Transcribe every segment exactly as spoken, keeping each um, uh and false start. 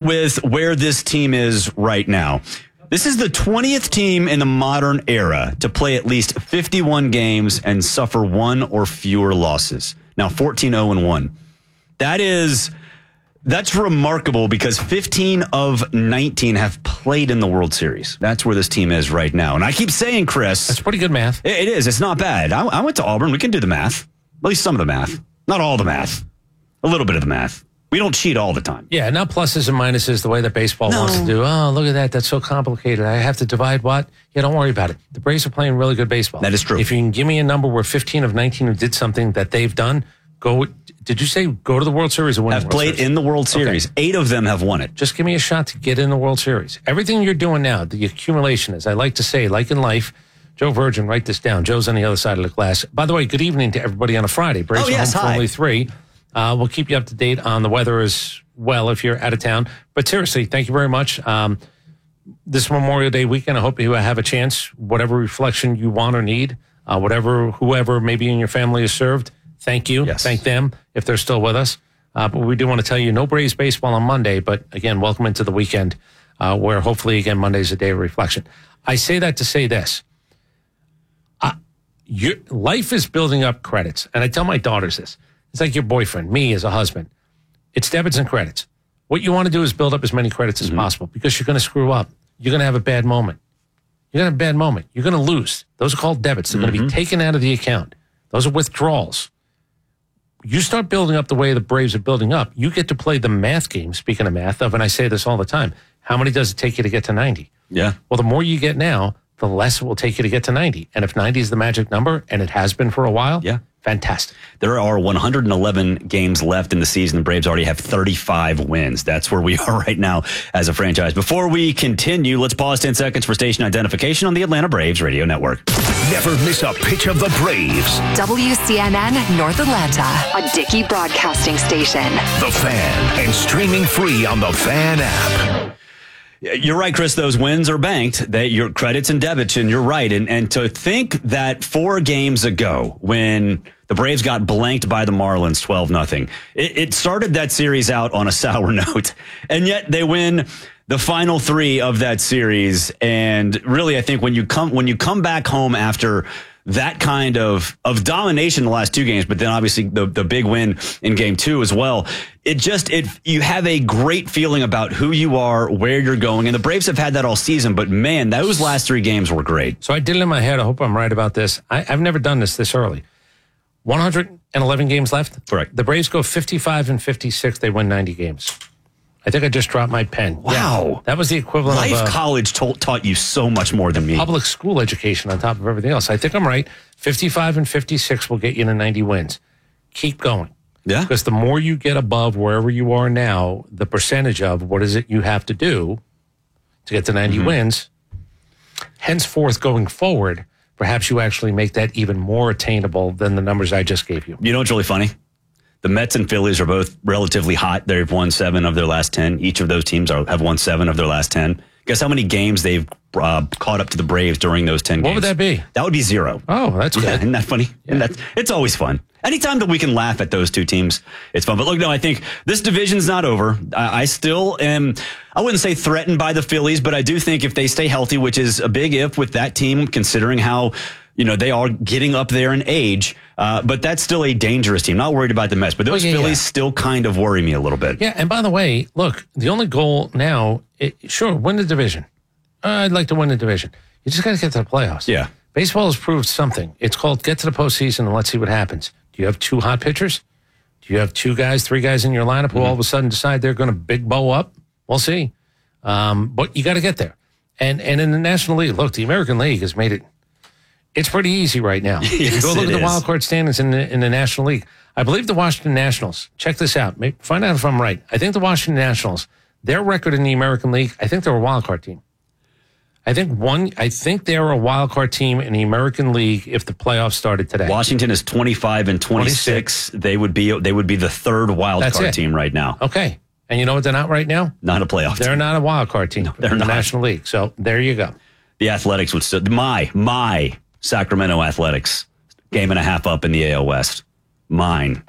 with where this team is right now. This is the twentieth team in the modern era to play at least fifty-one games and suffer one or fewer losses. Now, fourteen oh and one. That is, that's remarkable because fifteen of nineteen have played in the World Series. That's where this team is right now. And I keep saying, Chris. That's pretty good math. It, it is. It's not bad. I, I went to Auburn. We can do the math. At least some of the math. Not all the math. A little bit of the math. We don't cheat all the time. Yeah, not pluses and minuses the way that baseball No. wants to do. Oh, look at that. That's so complicated. I have to divide what? Yeah, don't worry about it. The Braves are playing really good baseball. That is true. If you can give me a number where fifteen of nineteen who did something that they've done, go. Did you say go to the World Series or win Have the World played Series? in the World Series. Okay. Eight of them have won it. Just give me a shot to get in the World Series. Everything you're doing now, the accumulation, as I like to say, like in life, Joe Virgin, write this down. Joe's on the other side of the glass. By the way, good evening to everybody on a Friday. Braves Oh, yes, are home hi. for only three. Uh, we'll keep you up to date on the weather as well if you're out of town. But seriously, thank you very much. Um, this Memorial Day weekend, I hope you have a chance, whatever reflection you want or need, uh, whatever, whoever maybe in your family is served, thank you. Yes. Thank them if they're still with us. Uh, but we do want to tell you, no Braves baseball on Monday. But again, welcome into the weekend uh, where hopefully, again, Monday's a day of reflection. I say that to say this. Uh, your, life is building up credits. And I tell my daughters this. It's like your boyfriend, me as a husband. It's debits and credits. What you want to do is build up as many credits as Mm-hmm. possible because you're going to screw up. You're going to have a bad moment. You're going to have a bad moment. You're going to lose. Those are called debits. They're Mm-hmm. going to be taken out of the account. Those are withdrawals. You start building up the way the Braves are building up. You get to play the math game, speaking of math, of, and I say this all the time. How many does it take you to get to ninety? Yeah. Well, the more you get now, the less it will take you to get to ninety. And if ninety is the magic number, and it has been for a while, Yeah. fantastic. There are one hundred eleven games left in the season. The Braves already have thirty-five wins. That's where we are right now as a franchise. Before we continue, let's pause ten seconds for station identification on the Atlanta Braves Radio Network. Never miss a pitch of the Braves. W C N N North Atlanta, a Dickey Broadcasting Station. The Fan, and streaming free on the Fan app. You're right, Chris. Those wins are banked. That your credits and debits, and you're right. And and to think that four games ago, when the Braves got blanked by the Marlins, twelve nothing, it, it started that series out on a sour note, and yet they win the final three of that series. And really, I think when you come when you come back home after that kind of, of domination in the last two games, but then obviously the, the big win in game two as well. It just, it, you have a great feeling about who you are, where you're going. And the Braves have had that all season, but man, those last three games were great. So I did it in my head. I hope I'm right about this. I, I've never done this this early. one hundred eleven games left. Correct. The Braves go fifty-five and fifty-six. They win ninety games. I think I just dropped my pen. Wow. Yeah, that was the equivalent Life of uh, college told, taught you so much more than me. public school education on top of everything else. I think I'm right. fifty-five and fifty-six will get you to ninety wins. Keep going. Yeah. Because the more you get above wherever you are now, the percentage of what is it you have to do to get to ninety Mm-hmm. wins, henceforth going forward, perhaps you actually make that even more attainable than the numbers I just gave you. You know what's really funny? The Mets and Phillies are both relatively hot. They've won seven of their last ten. Each of those teams are, have won seven of their last ten. Guess how many games they've uh, caught up to the Braves during those ten What games? would that be? That would be zero. Oh, that's Yeah, good. isn't that funny? And that's, it's always fun. Anytime that we can laugh at those two teams, it's fun. But look, no, I think this division's not over. I, I still am, I wouldn't say threatened by the Phillies, but I do think if they stay healthy, which is a big if with that team, considering how, you know, they are getting up there in age. Uh, but that's still a dangerous team. Not worried about the Mets, but those Oh, yeah, Phillies yeah. still kind of worry me a little bit. Yeah, and by the way, look, the only goal now, it, sure, win the division. Uh, I'd like to win the division. You just got to get to the playoffs. Yeah. Baseball has proved something. It's called get to the postseason and let's see what happens. Do you have two hot pitchers? Do you have two guys, three guys in your lineup who Mm-hmm. all of a sudden decide they're going to big bow up? We'll see. Um, but you got to get there. And and in the National League, look, the American League has made it, it's pretty easy right now. If you Yes, go look it at the is. wild card standings in the, in the National League, I believe the Washington Nationals, check this out, maybe, find out if I'm right. I think the Washington Nationals, their record in the American League, I think they're a wild card team. I think one. I think they're a wild card team in the American League if the playoffs started today. Washington is twenty-five and twenty-six. They would be they would be the third wild That's card it. team right now. Okay, and you know what they're not right now? Not a playoff They're team. not a wild card team they're in the not. National League. So there you go. The Athletics would still my my Sacramento Athletics game and a half up in the A L West. Mine.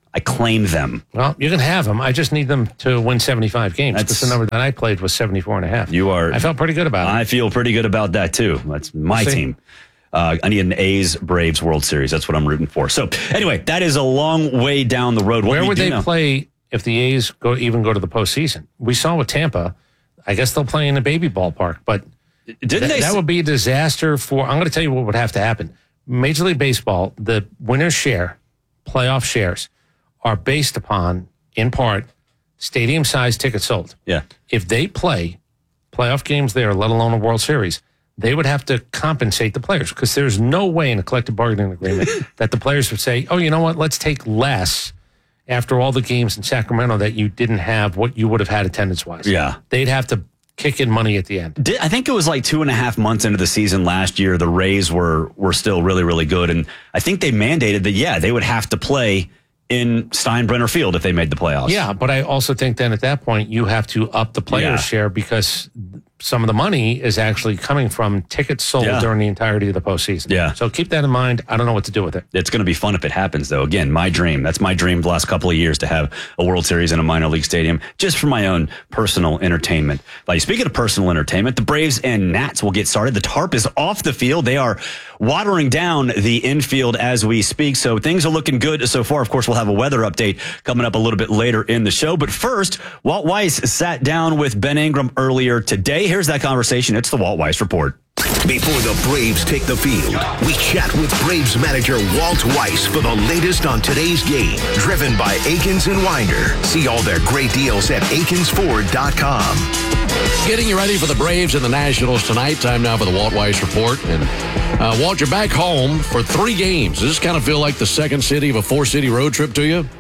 I claim them. Well, you can have them. I just need them to win seventy-five games. Because the number that I played was seventy-four and a half. You are. I felt pretty good about it. I feel pretty good about that, too. That's my We'll team. Uh, I need an A's Braves World Series. That's what I'm rooting for. So, anyway, that is a long way down the road. What Where we would do they know, play if the A's go even go to the postseason? We saw with Tampa. I guess they'll play in the baby ballpark, but Didn't th- they that s- would be a disaster for. I'm going to tell you what would have to happen. Major League Baseball, the winner's share, playoff shares, are based upon, in part, stadium size tickets sold. Yeah. If they play playoff games there, let alone a World Series, they would have to compensate the players because there's no way in a collective bargaining agreement that the players would say, oh, you know what, let's take less after all the games in Sacramento that you didn't have what you would have had attendance-wise. Yeah. They'd have to kick in money at the end. Did, I think it was like two and a half months into the season last year. The Rays were were still really, really good. And I think they mandated that, yeah, they would have to play in Steinbrenner Field if they made the playoffs. Yeah, but I also think then at that point you have to up the players' Yeah. share because some of the money is actually coming from tickets sold Yeah. during the entirety of the postseason. Yeah. So keep that in mind. I don't know what to do with it. It's going to be fun if it happens, though. Again, my dream. That's my dream the last couple of years to have a World Series in a minor league stadium just for my own personal entertainment. Like, speaking of personal entertainment, the Braves and Nats will get started. The tarp is off the field. They are watering down the infield as we speak. So things are looking good so far. Of course, we'll have a weather update coming up a little bit later in the show. But first, Walt Weiss sat down with Ben Ingram earlier today. Here's that conversation. It's the Walt Weiss Report. Before the Braves take the field, we chat with Braves manager Walt Weiss for the latest on today's game. Driven by Akins and Winder. See all their great deals at akins ford dot com. Getting you ready for the Braves and the Nationals tonight. Time now for the Walt Weiss Report. And uh, Walt, you're back home for three games. Does this kind of feel like the second city of a four-city road trip to you?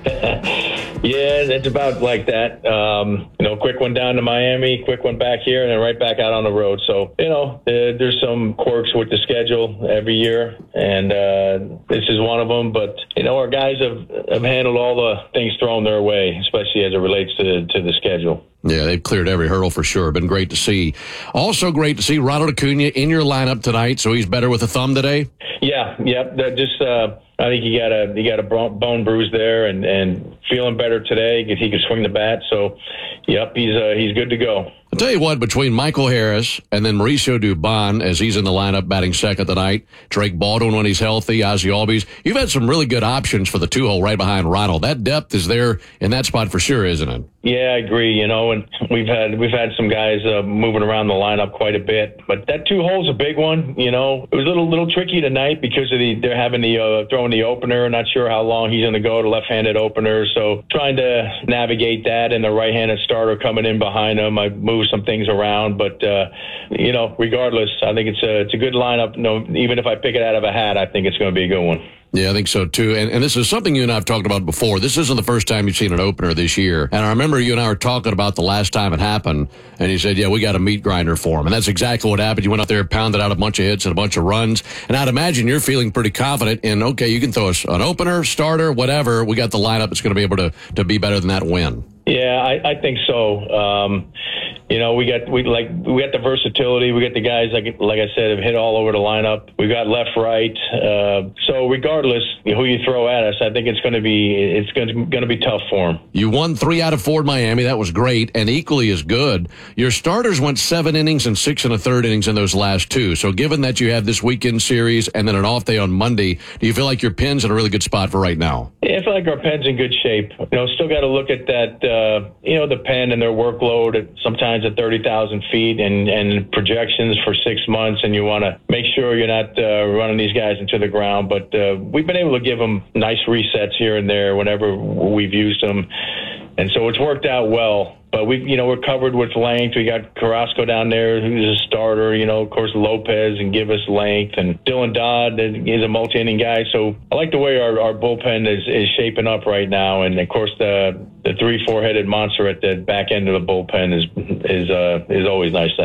Yeah, it's about like that. Um, you know, quick one down to Miami, quick one back here, and then right back out on the road. So, you know, uh, there's some quirks with the schedule every year, and uh, this is one of them. But, you know, our guys have, have handled all the things thrown their way, especially as it relates to, to the schedule. Yeah, they've cleared every hurdle for sure. Been great to see. Also great to see Ronald Acuna in your lineup tonight, so he's better with a thumb today? Yeah, yep. That just uh, I think he got a he got a bone bruise there, and, and feeling better today. He could swing the bat, so yep, he's uh, he's good to go. I'll tell you what, between Michael Harris and then Mauricio Dubon, as he's in the lineup batting second tonight, Drake Baldwin when he's healthy, Ozzie Albies, you've had some really good options for the two-hole right behind Ronald. That depth is there in that spot for sure, isn't it? Yeah, I agree. You know, and we've had we've had some guys uh, moving around the lineup quite a bit, but that two hole's a big one. You know, it was a little little tricky tonight because of the they're having the uh, throwing the opener. Not sure how long he's going to go to left-handed opener, so trying to navigate that and the right-handed starter coming in behind him. I moved some things around, but uh, you know, regardless, I think it's a it's a good lineup. No, even if I pick it out of a hat, I think it's going to be a good one. Yeah, I think so too. And, and this is something you and I have talked about before. This isn't the first time you've seen an opener this year. And I remember you and I were talking about the last time it happened, and you said, yeah, we got a meat grinder for him. And that's exactly what happened. You went out there, pounded out a bunch of hits and a bunch of runs. And I'd imagine you're feeling pretty confident in, okay, you can throw us an opener, starter, whatever. We got the lineup that's going to be able to, to be better than that win. Yeah, I, I think so. Um, you know, we got we like we got the versatility. We got the guys like like I said have hit all over the lineup. We got left, right. Uh, so regardless who you throw at us, I think it's going to be it's going to going to be tough for them. You won three out of four at Miami. That was great, and equally as good. Your starters went seven innings and six and a third innings in those last two. So given that you have this weekend series and then an off day on Monday, do you feel like your pen's in a really good spot for right now? Yeah, I feel like our pen's in good shape. You know, still got to look at that. Uh, you know, the pen and their workload at sometimes at thirty thousand feet and, and projections for six months, and you want to make sure you're not uh, running these guys into the ground. But uh, we've been able to give them nice resets here and there whenever we've used them, and so it's worked out well. But we, you know, we're covered with length. We got Carrasco down there, who's a starter. You know, of course, Lopez and give us length, and Dylan Dodd is a multi-inning guy. So I like the way our, our bullpen is, is shaping up right now. And of course, the the three, four-headed monster at the back end of the bullpen is is uh, is always nice to have.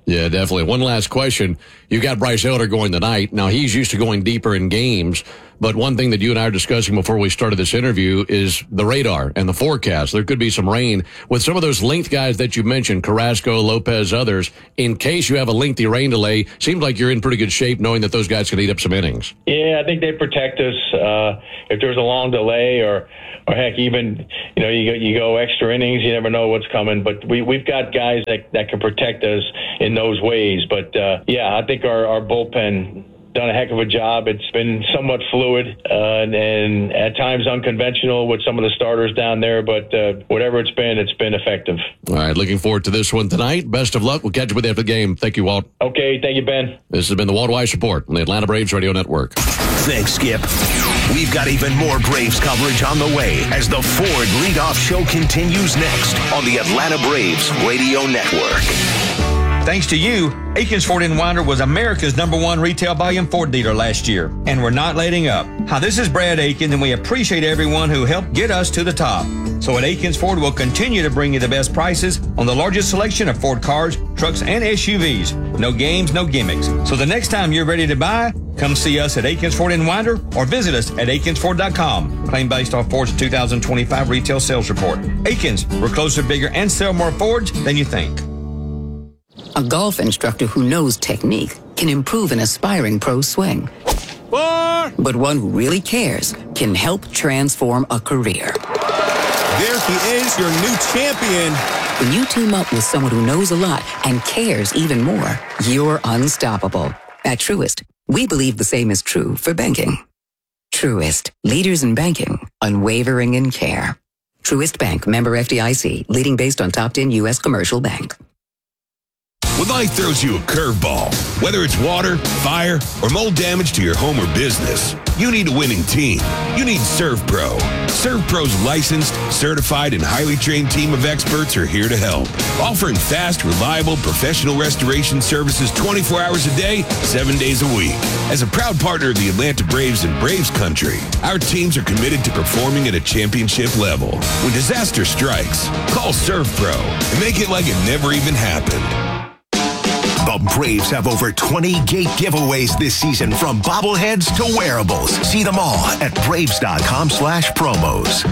Yeah, definitely. One last question. You got Bryce Elder going tonight. Now, he's used to going deeper in games, but one thing that you and I are discussing before we started this interview is the radar and the forecast. There could be some rain with some of those length guys that you mentioned, Carrasco, Lopez, others. In case you have a lengthy rain delay, seems like you're in pretty good shape knowing that those guys can eat up some innings. Yeah, I think they protect us. Uh, if there's a long delay or, or heck, even, you know, you go, you go extra innings, you never know what's coming. But we, we've got guys that, that can protect us in those ways. But, uh, yeah, I think our, our bullpen done a heck of a job. It's been somewhat fluid uh, and, and at times unconventional with some of the starters down there, but uh, whatever it's been, it's been effective. All right, looking forward to this one tonight. Best of luck. We'll catch you with you after the game. Thank you, Walt. Okay, thank you, Ben. This has been the Walt Weiss Report on the Atlanta Braves Radio Network. Thanks, Skip. We've got even more Braves coverage on the way as the Ford Leadoff Show continues next on the Atlanta Braves Radio Network. Thanks to you, Aikens Ford in Winder was America's number one retail volume Ford dealer last year, and we're not letting up. Hi, this is Brad Aikens, and we appreciate everyone who helped get us to the top. So at Aikens Ford, we'll continue to bring you the best prices on the largest selection of Ford cars, trucks, and S U Vs. No games, no gimmicks. So the next time you're ready to buy, come see us at Aikens Ford in Winder or visit us at Aikens Ford dot com. Claim based off Ford's two thousand twenty-five retail sales report. Aikens, we're closer, bigger, and sell more Fords than you think. A golf instructor who knows technique can improve an aspiring pro's swing. Four. But one who really cares can help transform a career. There he is, your new champion. When you team up with someone who knows a lot and cares even more, you're unstoppable. At Truist, we believe the same is true for banking. Truist, leaders in banking, unwavering in care. Truist Bank, member F D I C, leading based on top ten U S commercial bank. When life throws you a curveball, whether it's water, fire, or mold damage to your home or business, you need a winning team. You need ServPro. ServPro's licensed, certified, and highly trained team of experts are here to help, offering fast, reliable, professional restoration services twenty-four hours a day, seven days a week. As a proud partner of the Atlanta Braves and Braves Country, our teams are committed to performing at a championship level. When disaster strikes, call ServPro and make it like it never even happened. The Braves have over twenty gate giveaways this season, from bobbleheads to wearables. See them all at Braves.com slash promos.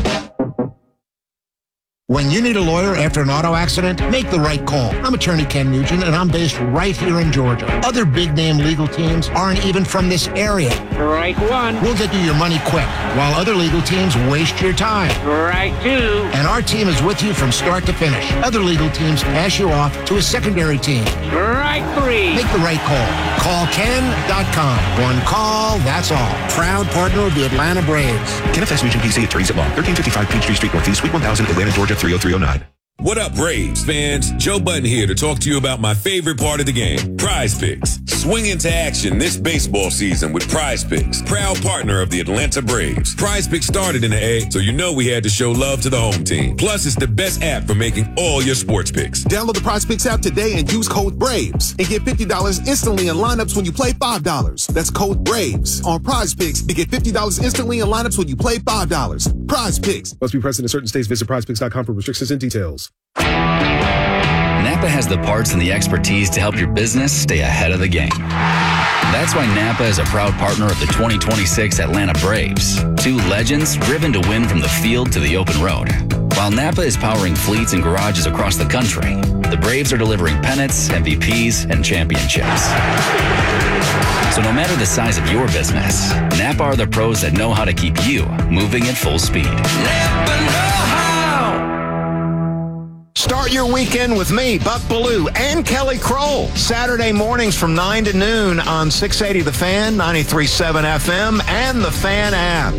When you need a lawyer after an auto accident, make the right call. I'm attorney Ken Nugent, and I'm based right here in Georgia. Other big-name legal teams aren't even from this area. Strike one. We'll get you your money quick, while other legal teams waste your time. Strike two. And our team is with you from start to finish. Other legal teams pass you off to a secondary team. Strike three. Make the right call. Call Ken dot com. One call, that's all. Proud partner of the Atlanta Braves. Kenneth S. Nugent, P C, attorneys at law. thirteen fifty-five Peachtree Street Northeast, Suite one thousand, Atlanta, Georgia, three oh three oh nine. What up, Braves fans? Joe Button here to talk to you about my favorite part of the game, Prize Picks. Swing into action this baseball season with Prize Picks, proud partner of the Atlanta Braves. Prize Picks started in the A, so you know we had to show love to the home team. Plus, it's the best app for making all your sports picks. Download the Prize Picks app today and use code BRAVES and get fifty dollars instantly in lineups when you play five dollars. That's code BRAVES on Prize Picks to get fifty dollars instantly in lineups when you play five dollars. Prize Picks. Must be present in certain states. Visit prize picks dot com for restrictions and details. Napa has the parts and the expertise to help your business stay ahead of the game. That's why Napa is a proud partner of the twenty twenty-six Atlanta Braves, two legends driven to win from the field to the open road. While Napa is powering fleets and garages across the country, the Braves are delivering pennants, M V Ps, and championships. So no matter the size of your business, Napa are the pros that know how to keep you moving at full speed. Napa know how. Start your weekend with me, Buck Bellew, and Kelly Kroll. Saturday mornings from nine to noon on six eighty The Fan, ninety-three point seven F M, and the Fan app.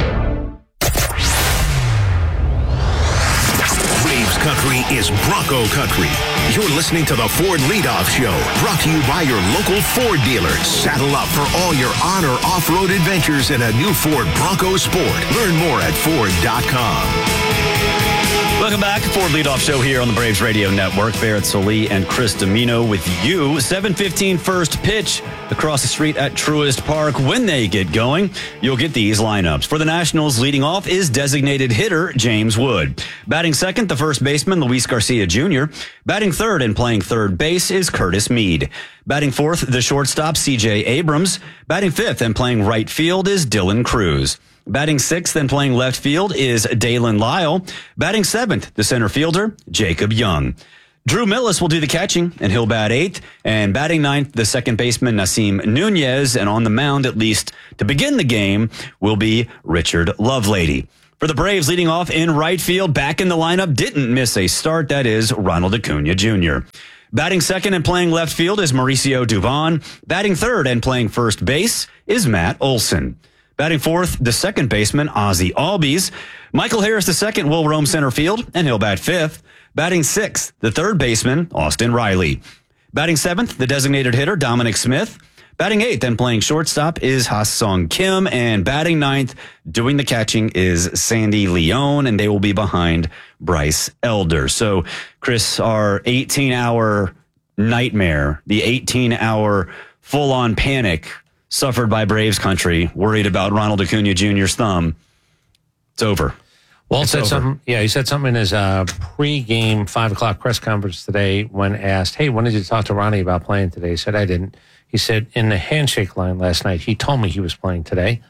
Braves Country is Bronco Country. You're listening to the Ford Leadoff Show, brought to you by your local Ford dealers. Saddle up for all your on or off-road adventures in a new Ford Bronco Sport. Learn more at Ford dot com. Welcome back. Ford Leadoff Show here on the Braves Radio Network. Barrett Solé and Chris Domino with you. seven fifteen first pitch across the street at Truist Park. When they get going, you'll get these lineups. For the Nationals, leading off is designated hitter James Wood. Batting second, the first baseman Luis Garcia Junior Batting third and playing third base is Curtis Mead. Batting fourth, the shortstop C J Abrams. Batting fifth and playing right field is Dylan Cruz. Batting sixth and playing left field is Dalen Lyle. Batting seventh, the center fielder, Jacob Young. Drew Millis will do the catching, and he'll bat eighth. And batting ninth, the second baseman, Nasim Nunez. And on the mound, at least to begin the game, will be Richard Lovelady. For the Braves, leading off in right field, back in the lineup, didn't miss a start. That is Ronald Acuna Junior Batting second and playing left field is Mauricio Dubon. Batting third and playing first base is Matt Olson. Batting fourth, the second baseman, Ozzie Albies. Michael Harris the second will roam center field, and he'll bat fifth. Batting sixth, the third baseman, Austin Riley. Batting seventh, the designated hitter, Dominic Smith. Batting eighth and playing shortstop is Ha-Sung Kim. And batting ninth, doing the catching is Sandy Leone, and they will be behind Bryce Elder. So, Chris, our eighteen-hour nightmare, the eighteen-hour full-on panic suffered by Braves country, worried about Ronald Acuna Junior's thumb. It's over. Walt it's said over. something. Yeah, he said something in his uh, pre-game five o'clock press conference today when asked, "Hey, when did you talk to Ronnie about playing today?" He said, "I didn't." He said in the handshake line last night, he told me he was playing today,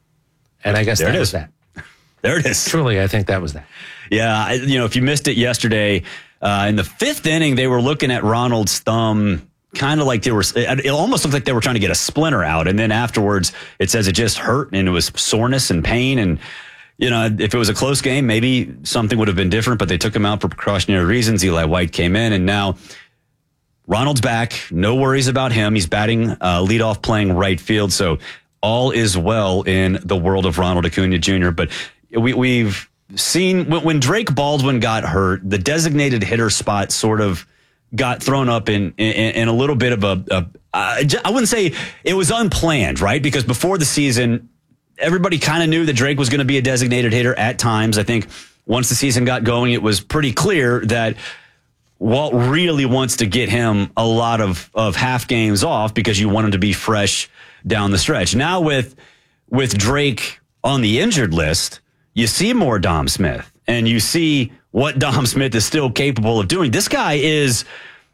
and I guess there that it was is. that. There it is. Truly, I think that was that. Yeah, I, you know, if you missed it yesterday, uh, in the fifth inning, they were looking at Ronald's thumb. Kind of like they were, it almost looked like they were trying to get a splinter out. And then afterwards, it says it just hurt and it was soreness and pain. And, you know, if it was a close game, maybe something would have been different, but they took him out for precautionary reasons. Eli White came in, and now Ronald's back. No worries about him. He's batting uh, leadoff, playing right field. So all is well in the world of Ronald Acuna Junior But we, we've seen when, when Drake Baldwin got hurt, the designated hitter spot sort of got thrown up in, in, in a little bit of a, a uh, I wouldn't say it was unplanned, right? Because before the season, everybody kind of knew that Drake was going to be a designated hitter at times. I think once the season got going, it was pretty clear that Walt really wants to get him a lot of, of half games off because you want him to be fresh down the stretch. Now with, with Drake on the injured list, you see more Dom Smith, and you see what Dom Smith is still capable of doing. This guy is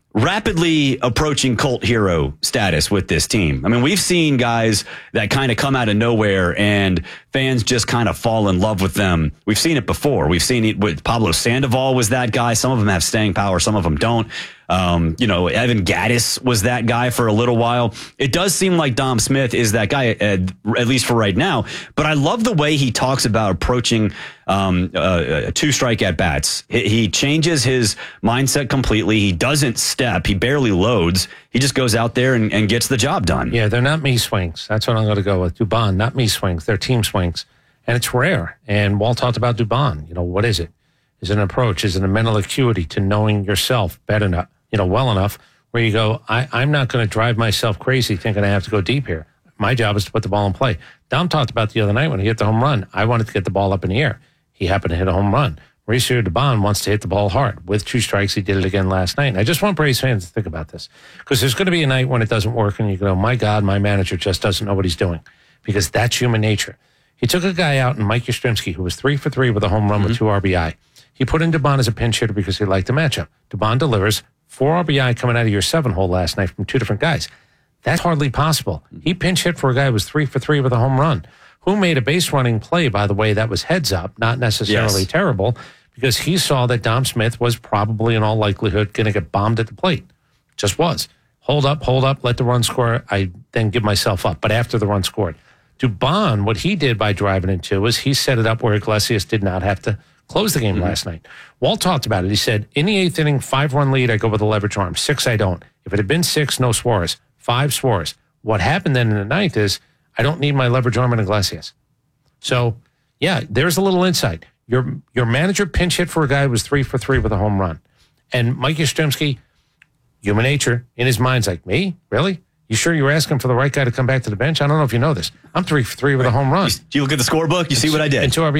rapidly approaching cult hero status with this team. I mean, we've seen guys that kind of come out of nowhere and fans just kind of fall in love with them. We've seen it before. We've seen it with Pablo Sandoval was that guy. Some of them have staying power. Some of them don't. Um, you know, Evan Gaddis was that guy for a little while. It does seem like Dom Smith is that guy, at, at least for right now. But I love the way he talks about approaching um, uh, two strike at bats. He, he changes his mindset completely. He doesn't step. He barely loads. He just goes out there and, and gets the job done. Yeah, they're not me swings. That's what I'm going to go with. Dubon, not me swings. They're team swings. And it's rare. And Walt talked about Dubon. You know, what is it? Is it an approach? Is it a mental acuity to knowing yourself better enough, you know, well enough where you go, I, I'm not going to drive myself crazy thinking I have to go deep here. My job is to put the ball in play. Dom talked about the other night when he hit the home run. I wanted to get the ball up in the air. He happened to hit a home run. Mauricio Dubon wants to hit the ball hard. With two strikes, he did it again last night. And I just want Braves fans to think about this, because there's going to be a night when it doesn't work and you go, my God, my manager just doesn't know what he's doing, because that's human nature. He took a guy out in Mike Yastrzemski, who was three for three with a home run mm-hmm. with two R B I. He put in Dubon as a pinch hitter because he liked the matchup. Dubon delivers four R B I coming out of your seven hole last night from two different guys. That's hardly possible. He pinch hit for a guy who was three for three with a home run, who made a base running play, by the way, that was heads up, not necessarily yes. terrible, because he saw that Dom Smith was probably in all likelihood going to get bombed at the plate. Just was. Hold up, hold up, let the run score. I then give myself up. But after the run scored, Dubon, what he did by driving into was he set it up where Iglesias did not have to close the game mm-hmm. last night. Walt talked about it. He said, in the eighth inning, five-run lead, I go with a leverage arm. Six, I don't. If it had been six, no Suarez. Five, Suarez. What happened then in the ninth is I don't need my leverage arm in Iglesias. So, yeah, there's a little insight. Your your manager pinch hit for a guy who was three for three with a home run. And Mike Yastrzemski, human nature, in his mind's like, me? Really? You sure you were asking for the right guy to come back to the bench? I don't know if you know this. I'm three for three with a home run. You, you look at the scorebook, you see what I did. And two R B I.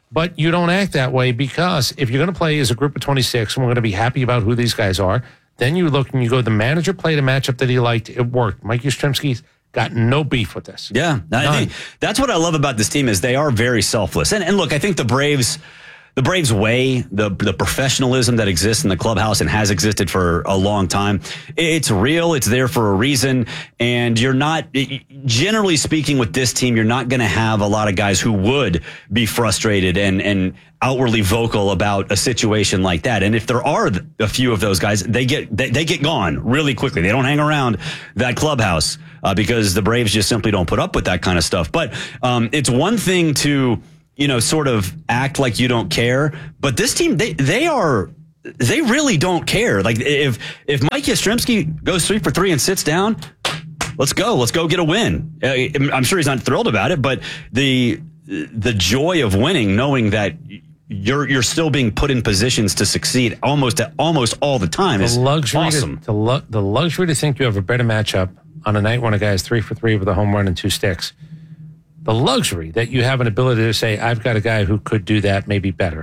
But you don't act that way because if you're going to play as a group of twenty-six and we're going to be happy about who these guys are, then you look and you go, the manager played a matchup that he liked. It worked. Mike Yastrzemski's got no beef with this. Yeah. I think that's what I love about this team is they are very selfless. And, and look, I think the Braves, the Braves way, the, the professionalism that exists in the clubhouse and has existed for a long time, it's real. It's there for a reason. And you're not, generally speaking with this team, you're not going to have a lot of guys who would be frustrated and, and outwardly vocal about a situation like that. And if there are a few of those guys, they get, they, they get gone really quickly. They don't hang around that clubhouse uh, because the Braves just simply don't put up with that kind of stuff. But um, it's one thing to, you know, sort of act like you don't care. But this team, they, they are, they really don't care. Like if, if Mike Yastrzemski goes three for three and sits down, let's go. Let's go get a win. Uh, I'm sure he's not thrilled about it, but the, the joy of winning, knowing that you're, you're still being put in positions to succeed almost, almost all the time is the luxury awesome. To, the, lu- the luxury to think you have a better matchup on a night when a guy is three for three with a home run and two sticks. The luxury that you have an ability to say, I've got a guy who could do that maybe better.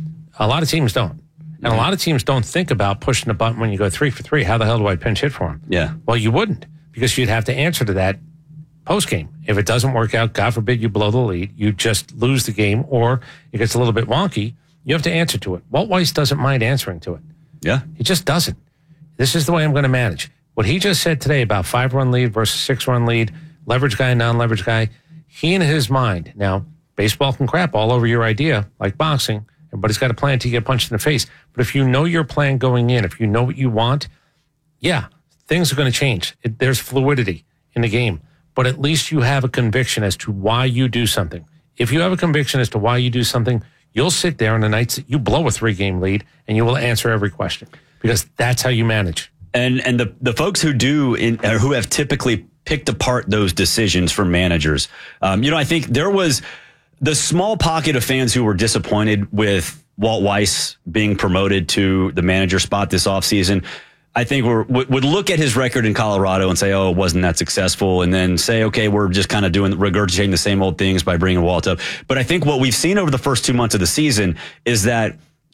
A lot of teams don't. And a lot of teams don't think about pushing a button when you go three for three. How the hell do I pinch hit for him? Yeah. Well, you wouldn't because you'd have to answer to that postgame. If it doesn't work out, God forbid you blow the lead, you just lose the game or it gets a little bit wonky, you have to answer to it. Walt Weiss doesn't mind answering to it. Yeah. He just doesn't. This is the way I'm going to manage. What he just said today about five-run lead versus six-run lead, leverage guy, non-leverage guy, he in his mind, now, baseball can crap all over your idea, like boxing. Everybody's got a plan till you get punched in the face. But if you know your plan going in, if you know what you want, yeah, things are going to change. It, there's fluidity in the game. But at least you have a conviction as to why you do something. If you have a conviction as to why you do something, you'll sit there on the nights that you blow a three-game lead and you will answer every question because that's how you manage. And and the, the folks who do, in, uh, who have typically picked apart those decisions for managers, um, you know, I think there was the small pocket of fans who were disappointed with Walt Weiss being promoted to the manager spot this offseason. I think we're, would look at his record in Colorado and say, oh, it wasn't that successful. And then say, okay, we're just kind of doing, regurgitating the same old things by bringing Walt up. But I think what we've seen over the first two months of the season is that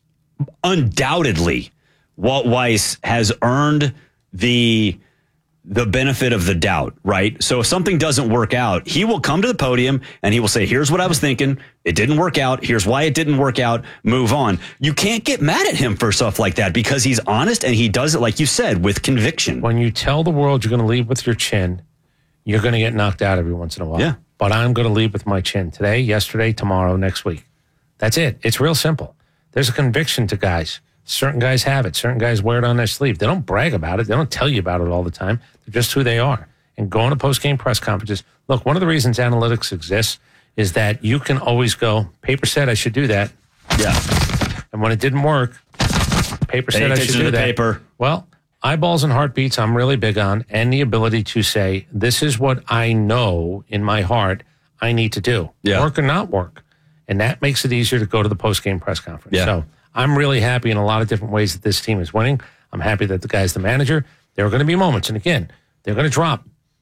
undoubtedly Walt Weiss has earned the the benefit of the doubt, right? So if something doesn't work out, he will come to the podium and he will say, here's what I was thinking. It didn't work out. Here's why it didn't work out. Move on. You can't get mad at him for stuff like that because he's honest and he does it, like you said, with conviction. When you tell the world you're going to lead with your chin, you're going to get knocked out every once in a while. Yeah. But I'm going to lead with my chin today, yesterday, tomorrow, next week. That's it. It's real simple. There's a conviction to guys. Certain guys have it. Certain guys wear it on their sleeve. They don't brag about it. They don't tell you about it all the time. They're just who they are. And going to post-game press conferences. Look, one of the reasons analytics exists is that you can always go, paper said I should do that. Yeah. And when it didn't work, paper said I should do to the that. Paper. Well, eyeballs and heartbeats I'm really big on, and the ability to say, this is what I know in my heart I need to do. Yeah. Work or not work. And that makes it easier to go to the post-game press conference. Yeah. So I'm really happy in a lot of different ways that this team is winning. I'm happy that the guy's the manager. There are going to be moments, and again, they're going to drop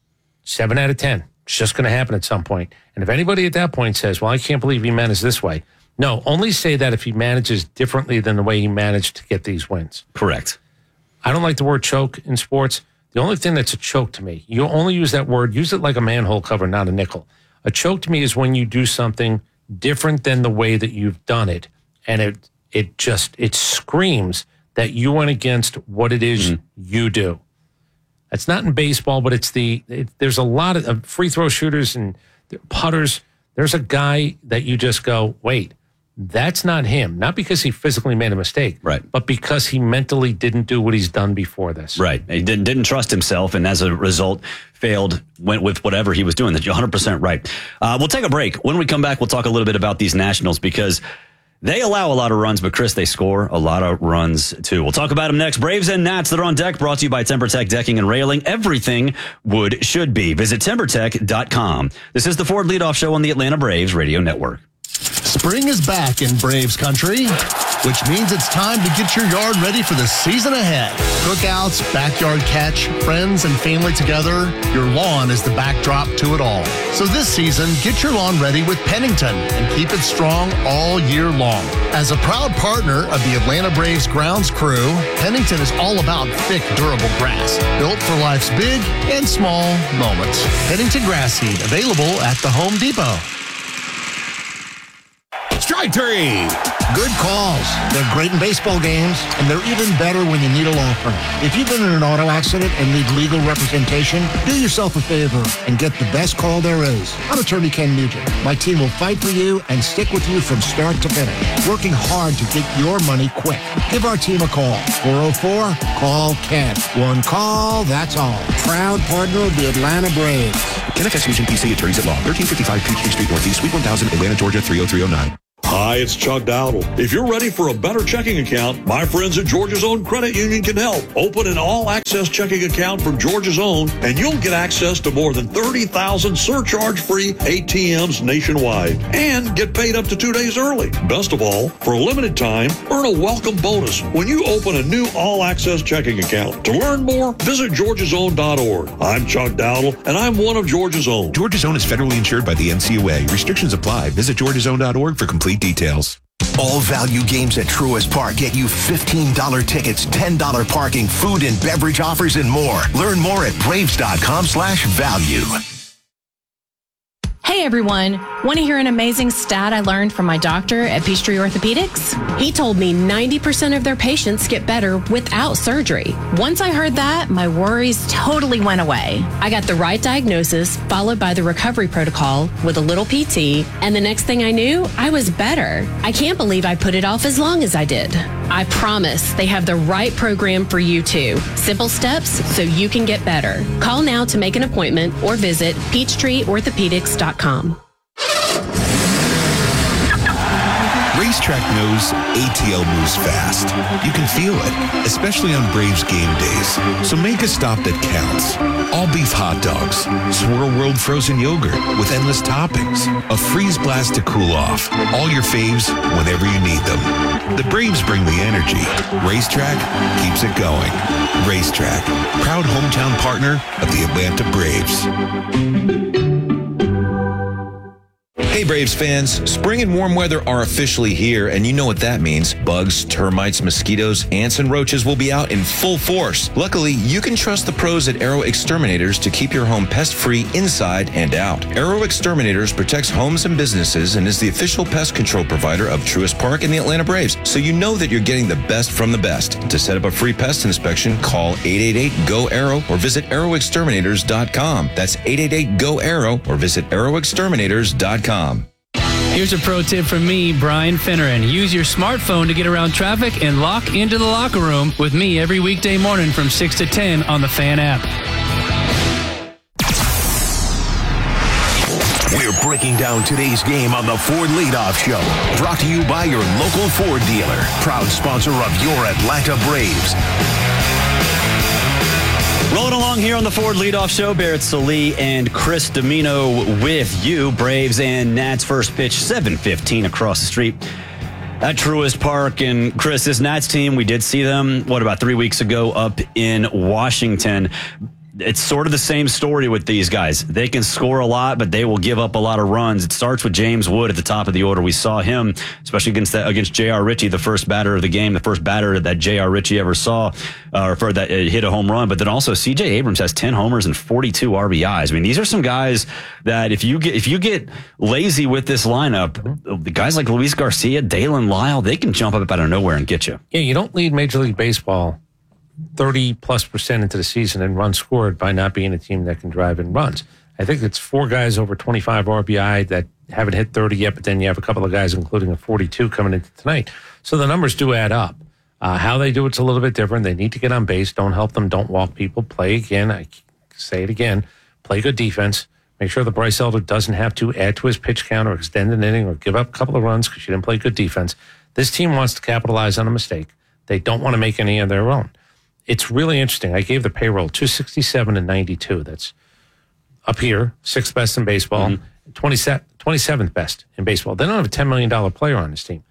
seven out of ten. It's just going to happen at some point. And if anybody at that point says, well, I can't believe he managed this way. No, only say that if he manages differently than the way he managed to get these wins. Correct. I don't like the word choke in sports. The only thing that's a choke to me, you only use that word, use it like a manhole cover, not a nickel. A choke to me is when you do something different than the way that you've done it. And it it just, it screams that you went against what it is mm. you do. That's not in baseball, but it's the, it, there's a lot of uh, free throw shooters and putters. There's a guy that you just go, wait, that's not him. Not because he physically made a mistake, right? But because he mentally didn't do what he's done before this. Right. He didn't, didn't trust himself, and as a result, failed, went with whatever he was doing. That's one hundred percent right. Uh, we'll take a break. When we come back, we'll talk a little bit about these Nationals because they allow a lot of runs, but Chris, they score a lot of runs too. We'll talk about them next. Braves and Nats that are on deck, brought to you by TimberTech Decking and Railing. Everything wood should be. Visit timber tech dot com. This is the Ford Leadoff Show on the Atlanta Braves Radio Network. Spring is back in Braves country. which means it's time to get your yard ready for the season ahead. Cookouts, backyard catch, friends and family together, your lawn is the backdrop to it all. So this season, get your lawn ready with Pennington and keep it strong all year long. As a proud partner of the Atlanta Braves grounds crew, Pennington is all about thick, durable grass, built for life's big and small moments. Pennington Grass Seed, available at the Home Depot. Strike three. Good calls. They're great in baseball games, and they're even better when you need a law firm. If you've been in an auto accident and need legal representation, do yourself a favor and get the best call there is. I'm attorney Ken Nugent. My team will fight for you and stick with you from start to finish, working hard to get your money quick. Give our team a call. four oh four, call Ken. One call, that's all. Proud partner of the Atlanta Braves. Kenneth S. Nugent, P C, Attorneys at Law, thirteen fifty-five Peachtree Street Northeast, Suite one thousand, Atlanta, Georgia, three oh three oh nine. Hi, it's Chuck Dowdle. If you're ready for a better checking account, my friends at Georgia's Own Credit Union can help. Open an all-access checking account from Georgia's Own, and you'll get access to more than thirty thousand surcharge-free A T Ms nationwide, and get paid up to two days early. Best of all, for a limited time, earn a welcome bonus when you open a new all-access checking account. To learn more, visit georgias own dot org. I'm Chuck Dowdle, and I'm one of Georgia's Own. Georgia's Own is federally insured by the N C U A. Restrictions apply. Visit georgias own dot org for complete details. All value games at Truist Park get you fifteen dollars tickets, ten dollars parking, food and beverage offers, and more. Learn more at braves dot com slash value. Hey everyone, want to hear an amazing stat I learned from my doctor at Peachtree Orthopedics? He told me ninety percent of their patients get better without surgery. Once I heard that, my worries totally went away. I got the right diagnosis, followed by the recovery protocol with a little P T, and the next thing I knew, I was better. I can't believe I put it off as long as I did. I promise they have the right program for you too. Simple steps so you can get better. Call now to make an appointment or visit peachtree orthopedics dot com. Racetrack knows A T L moves fast. You can feel it, especially on Braves game days. So make a stop that counts. All beef hot dogs, Swirl World frozen yogurt with endless toppings, a freeze blast to cool off. All your faves whenever you need them. The Braves bring the energy. Racetrack keeps it going. Racetrack, proud hometown partner of the Atlanta Braves. Hey Braves fans, spring and warm weather are officially here, and you know what that means. Bugs, termites, mosquitoes, ants, and roaches will be out in full force. Luckily, you can trust the pros at Arrow Exterminators to keep your home pest-free inside and out. Arrow Exterminators protects homes and businesses and is the official pest control provider of Truist Park and the Atlanta Braves, so you know that you're getting the best from the best. To set up a free pest inspection, call eight eight eight, G O, ARROW or visit arrow exterminators dot com. That's eight eight eight, G O, ARROW or visit arrow exterminators dot com. Here's a pro tip from me, Brian Finneran. Use your smartphone to get around traffic and lock into the locker room with me every weekday morning from six to ten on the Fan app. We're breaking down today's game on the Ford Leadoff Show. Brought to you by your local Ford dealer. Proud sponsor of your Atlanta Braves. Rolling along here on the Ford Leadoff Show, Barrett Salee and Chris Domino with you. Braves and Nats first pitch, seven fifteen across the street at Truist Park. And Chris, this Nats team, we did see them, what, about three weeks ago up in Washington. It's sort of the same story with these guys. They can score a lot, but they will give up a lot of runs. It starts with James Wood at the top of the order. We saw him, especially against that, against J R. Ritchie, the first batter of the game, the first batter that J R. Ritchie ever saw, uh, or for that uh, hit a home run. But then also C J Abrams has ten homers and forty-two R B Is. I mean, these are some guys that if you get if you get lazy with this lineup, the guys like Luis Garcia, Dalen Lyle, they can jump up out of nowhere and get you. Yeah, you don't lead Major League Baseball thirty plus percent into the season and runs scored by not being a team that can drive in runs. I think it's four guys over twenty-five R B I that haven't hit thirty yet, but then you have a couple of guys, including a forty-two coming into tonight. So the numbers do add up. Uh, how they do it's a little bit different. They need to get on base. Don't help them. Don't walk people. Play again. I say it again. Play good defense. Make sure that Bryce Elder doesn't have to add to his pitch count or extend an inning or give up a couple of runs because you didn't play good defense. This team wants to capitalize on a mistake. They don't want to make any of their own. It's really interesting. I gave the payroll two sixty-seven and ninety-two. That's up here, sixth best in baseball, mm-hmm. twenty-seventh best in baseball. They don't have a ten million dollars player on this team.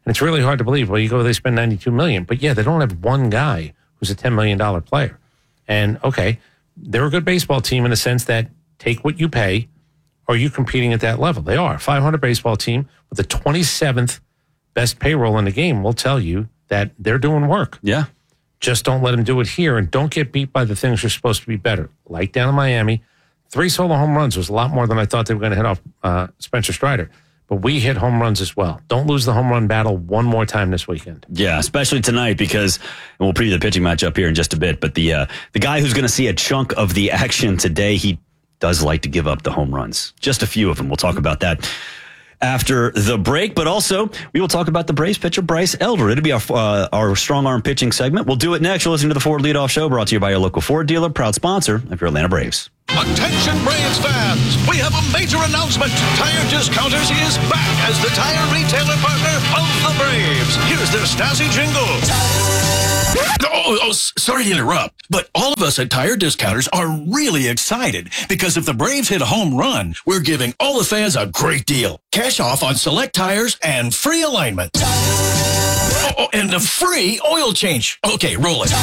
And it's really hard to believe. Well, you go, they spend ninety-two million dollars. But yeah, they don't have one guy who's a ten million dollars player. And okay, they're a good baseball team in the sense that take what you pay. Or are you competing at that level? They are. five hundred baseball team with the twenty-seventh best payroll in the game will tell you that they're doing work. Yeah. Just don't let them do it here, and don't get beat by the things you're supposed to be better. Like down in Miami, three solo home runs was a lot more than I thought they were going to hit off uh, Spencer Strider. But we hit home runs as well. Don't lose the home run battle one more time this weekend. Yeah, especially tonight because, and we'll preview the pitching matchup here in just a bit, but the uh, the guy who's going to see a chunk of the action today, he does like to give up the home runs. Just a few of them. We'll talk about that after the break, but also we will talk about the Braves pitcher Bryce Elder. It'll be our, uh, our strong arm pitching segment. We'll do it next. You're listening to the Ford Leadoff Show, brought to you by your local Ford dealer, proud sponsor of your Atlanta Braves. Attention Braves fans, we have a major announcement. Tire Discounters is back as the tire retailer partner of the Braves. Here's their Stasi jingle. Oh, oh, sorry to interrupt, but all of us at Tire Discounters are really excited because if the Braves hit a home run, we're giving all the fans a great deal. Cash off on select tires and free alignment. Oh, oh, and a free oil change. Okay, roll it.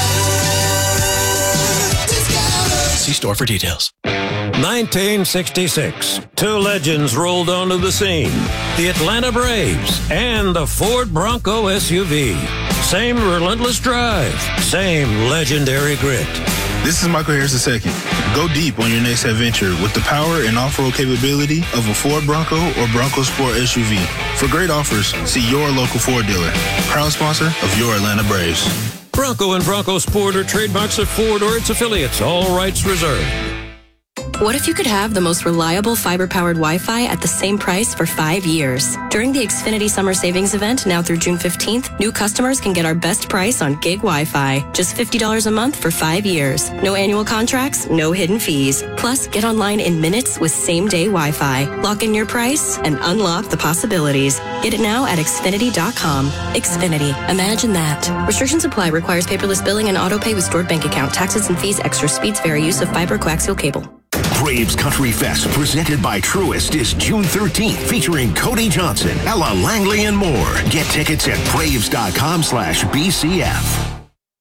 See store for details. nineteen sixty-six. Two legends rolled onto the scene. The Atlanta Braves and the Ford Bronco S U V. Same relentless drive. Same legendary grit. This is Michael Harris the second. Go deep on your next adventure with the power and off-road capability of a Ford Bronco or Bronco Sport S U V. For great offers, see your local Ford dealer. Proud sponsor of your Atlanta Braves. Bronco and Bronco Sport are trademarks of Ford or its affiliates. All rights reserved. What if you could have the most reliable fiber-powered Wi-Fi at the same price for five years? During the Xfinity Summer Savings Event, now through June fifteenth, new customers can get our best price on gig Wi-Fi. Just fifty dollars a month for five years. No annual contracts, no hidden fees. Plus, get online in minutes with same-day Wi-Fi. Lock in your price and unlock the possibilities. Get it now at Xfinity dot com. Xfinity. Imagine that. Restrictions apply. Requires paperless billing and auto-pay with stored bank account. Taxes and fees. Extra speeds vary. Use of fiber coaxial cable. Braves Country Fest, presented by Truist, is June thirteenth, featuring Cody Johnson, Ella Langley, and more. Get tickets at Braves.com slash BCF.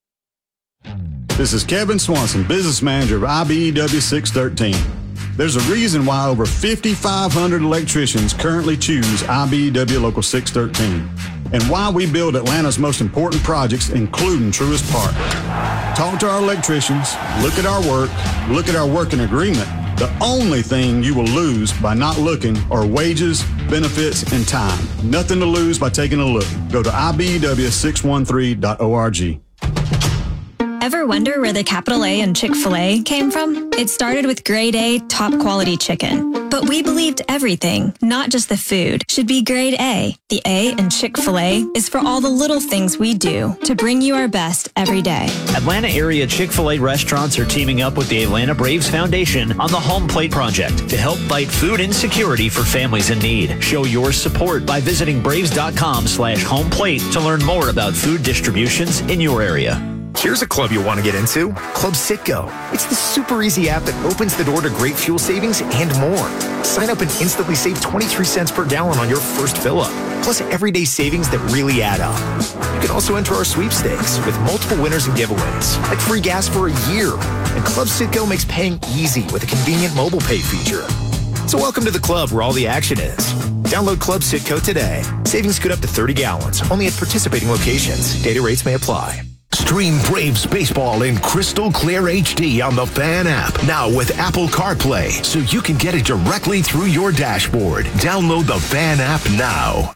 This is Kevin Swanson, business manager of I B E W six thirteen. There's a reason why over fifty-five hundred electricians currently choose I B E W Local six thirteen, and why we build Atlanta's most important projects, including Truist Park. Talk to our electricians, look at our work, look at our working agreement. The only thing you will lose by not looking are wages, benefits, and time. Nothing to lose by taking a look. Go to I B E W six one three dot org. Ever wonder where the capital A in Chick-fil-A came from? It started with grade A, top quality chicken. But we believed everything, not just the food, should be grade A. The A in Chick-fil-A is for all the little things we do to bring you our best every day. Atlanta area Chick-fil-A restaurants are teaming up with the Atlanta Braves Foundation on the Home Plate Project to help fight food insecurity for families in need. Show your support by visiting Braves.com slash home plate to learn more about food distributions in your area. Here's a club you'll want to get into, Club Citgo. It's the super easy app that opens the door to great fuel savings and more. Sign up and instantly save twenty-three cents per gallon on your first fill-up, plus everyday savings that really add up. You can also enter our sweepstakes with multiple winners and giveaways, like free gas for a year. And Club Citgo makes paying easy with a convenient mobile pay feature. So welcome to the club where all the action is. Download Club Citgo today. Savings could up to thirty gallons, only at participating locations. Data rates may apply. Stream Braves baseball in crystal clear H D on the Fan app. Now with Apple CarPlay, so you can get it directly through your dashboard. Download the Fan app now.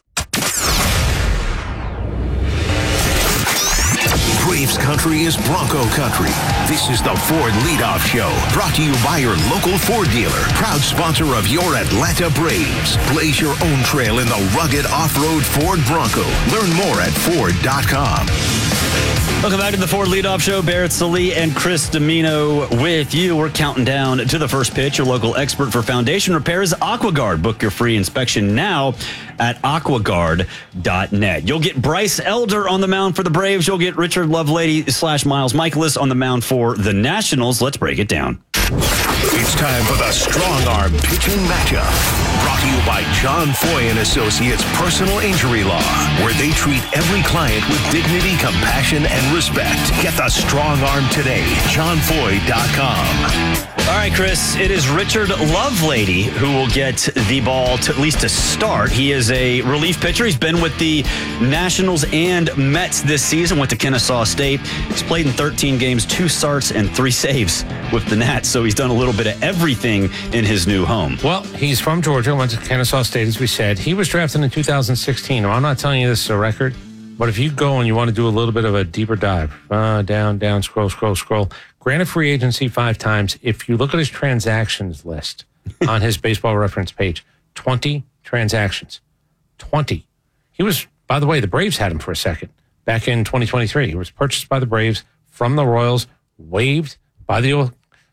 Braves country is Bronco country. This is the Ford Leadoff Show, brought to you by your local Ford dealer, proud sponsor of your Atlanta Braves. Blaze your own trail in the rugged off-road Ford Bronco. Learn more at Ford dot com. Welcome back to the Ford Leadoff Show. Barrett Salee and Chris Domino with you. We're counting down to the first pitch. Your local expert for foundation repairs, AquaGuard. Book your free inspection now at aqua guard dot net. You'll get Bryce Elder on the mound for the Braves. You'll get Richard Lovelady slash Miles Michaelis on the mound for the Nationals. Let's break it down. It's time for the Strong Arm Pitching Matchup. Brought to you by John Foy and Associates Personal Injury Law, where they treat every client with dignity, compassion, and respect. Get the Strong Arm today. john foy dot com. All right, Chris, it is Richard Lovelady who will get the ball to at least to start. He is a relief pitcher. He's been with the Nationals and Mets this season, went to Kennesaw State. He's played in thirteen games, two starts, and three saves with the Nats, so he's done a little bit of everything in his new home. Well, he's from Georgia, went to Kennesaw State, as we said. He was drafted in two thousand sixteen. Now, I'm not telling you this is a record, but if you go and you want to do a little bit of a deeper dive, uh, down, down, scroll, scroll, scroll, granted free agency five times. If you look at his transactions list on his Baseball Reference page, twenty transactions. twenty. He was, by the way, the Braves had him for a second back in twenty twenty-three. He was purchased by the Braves from the Royals, waived by the,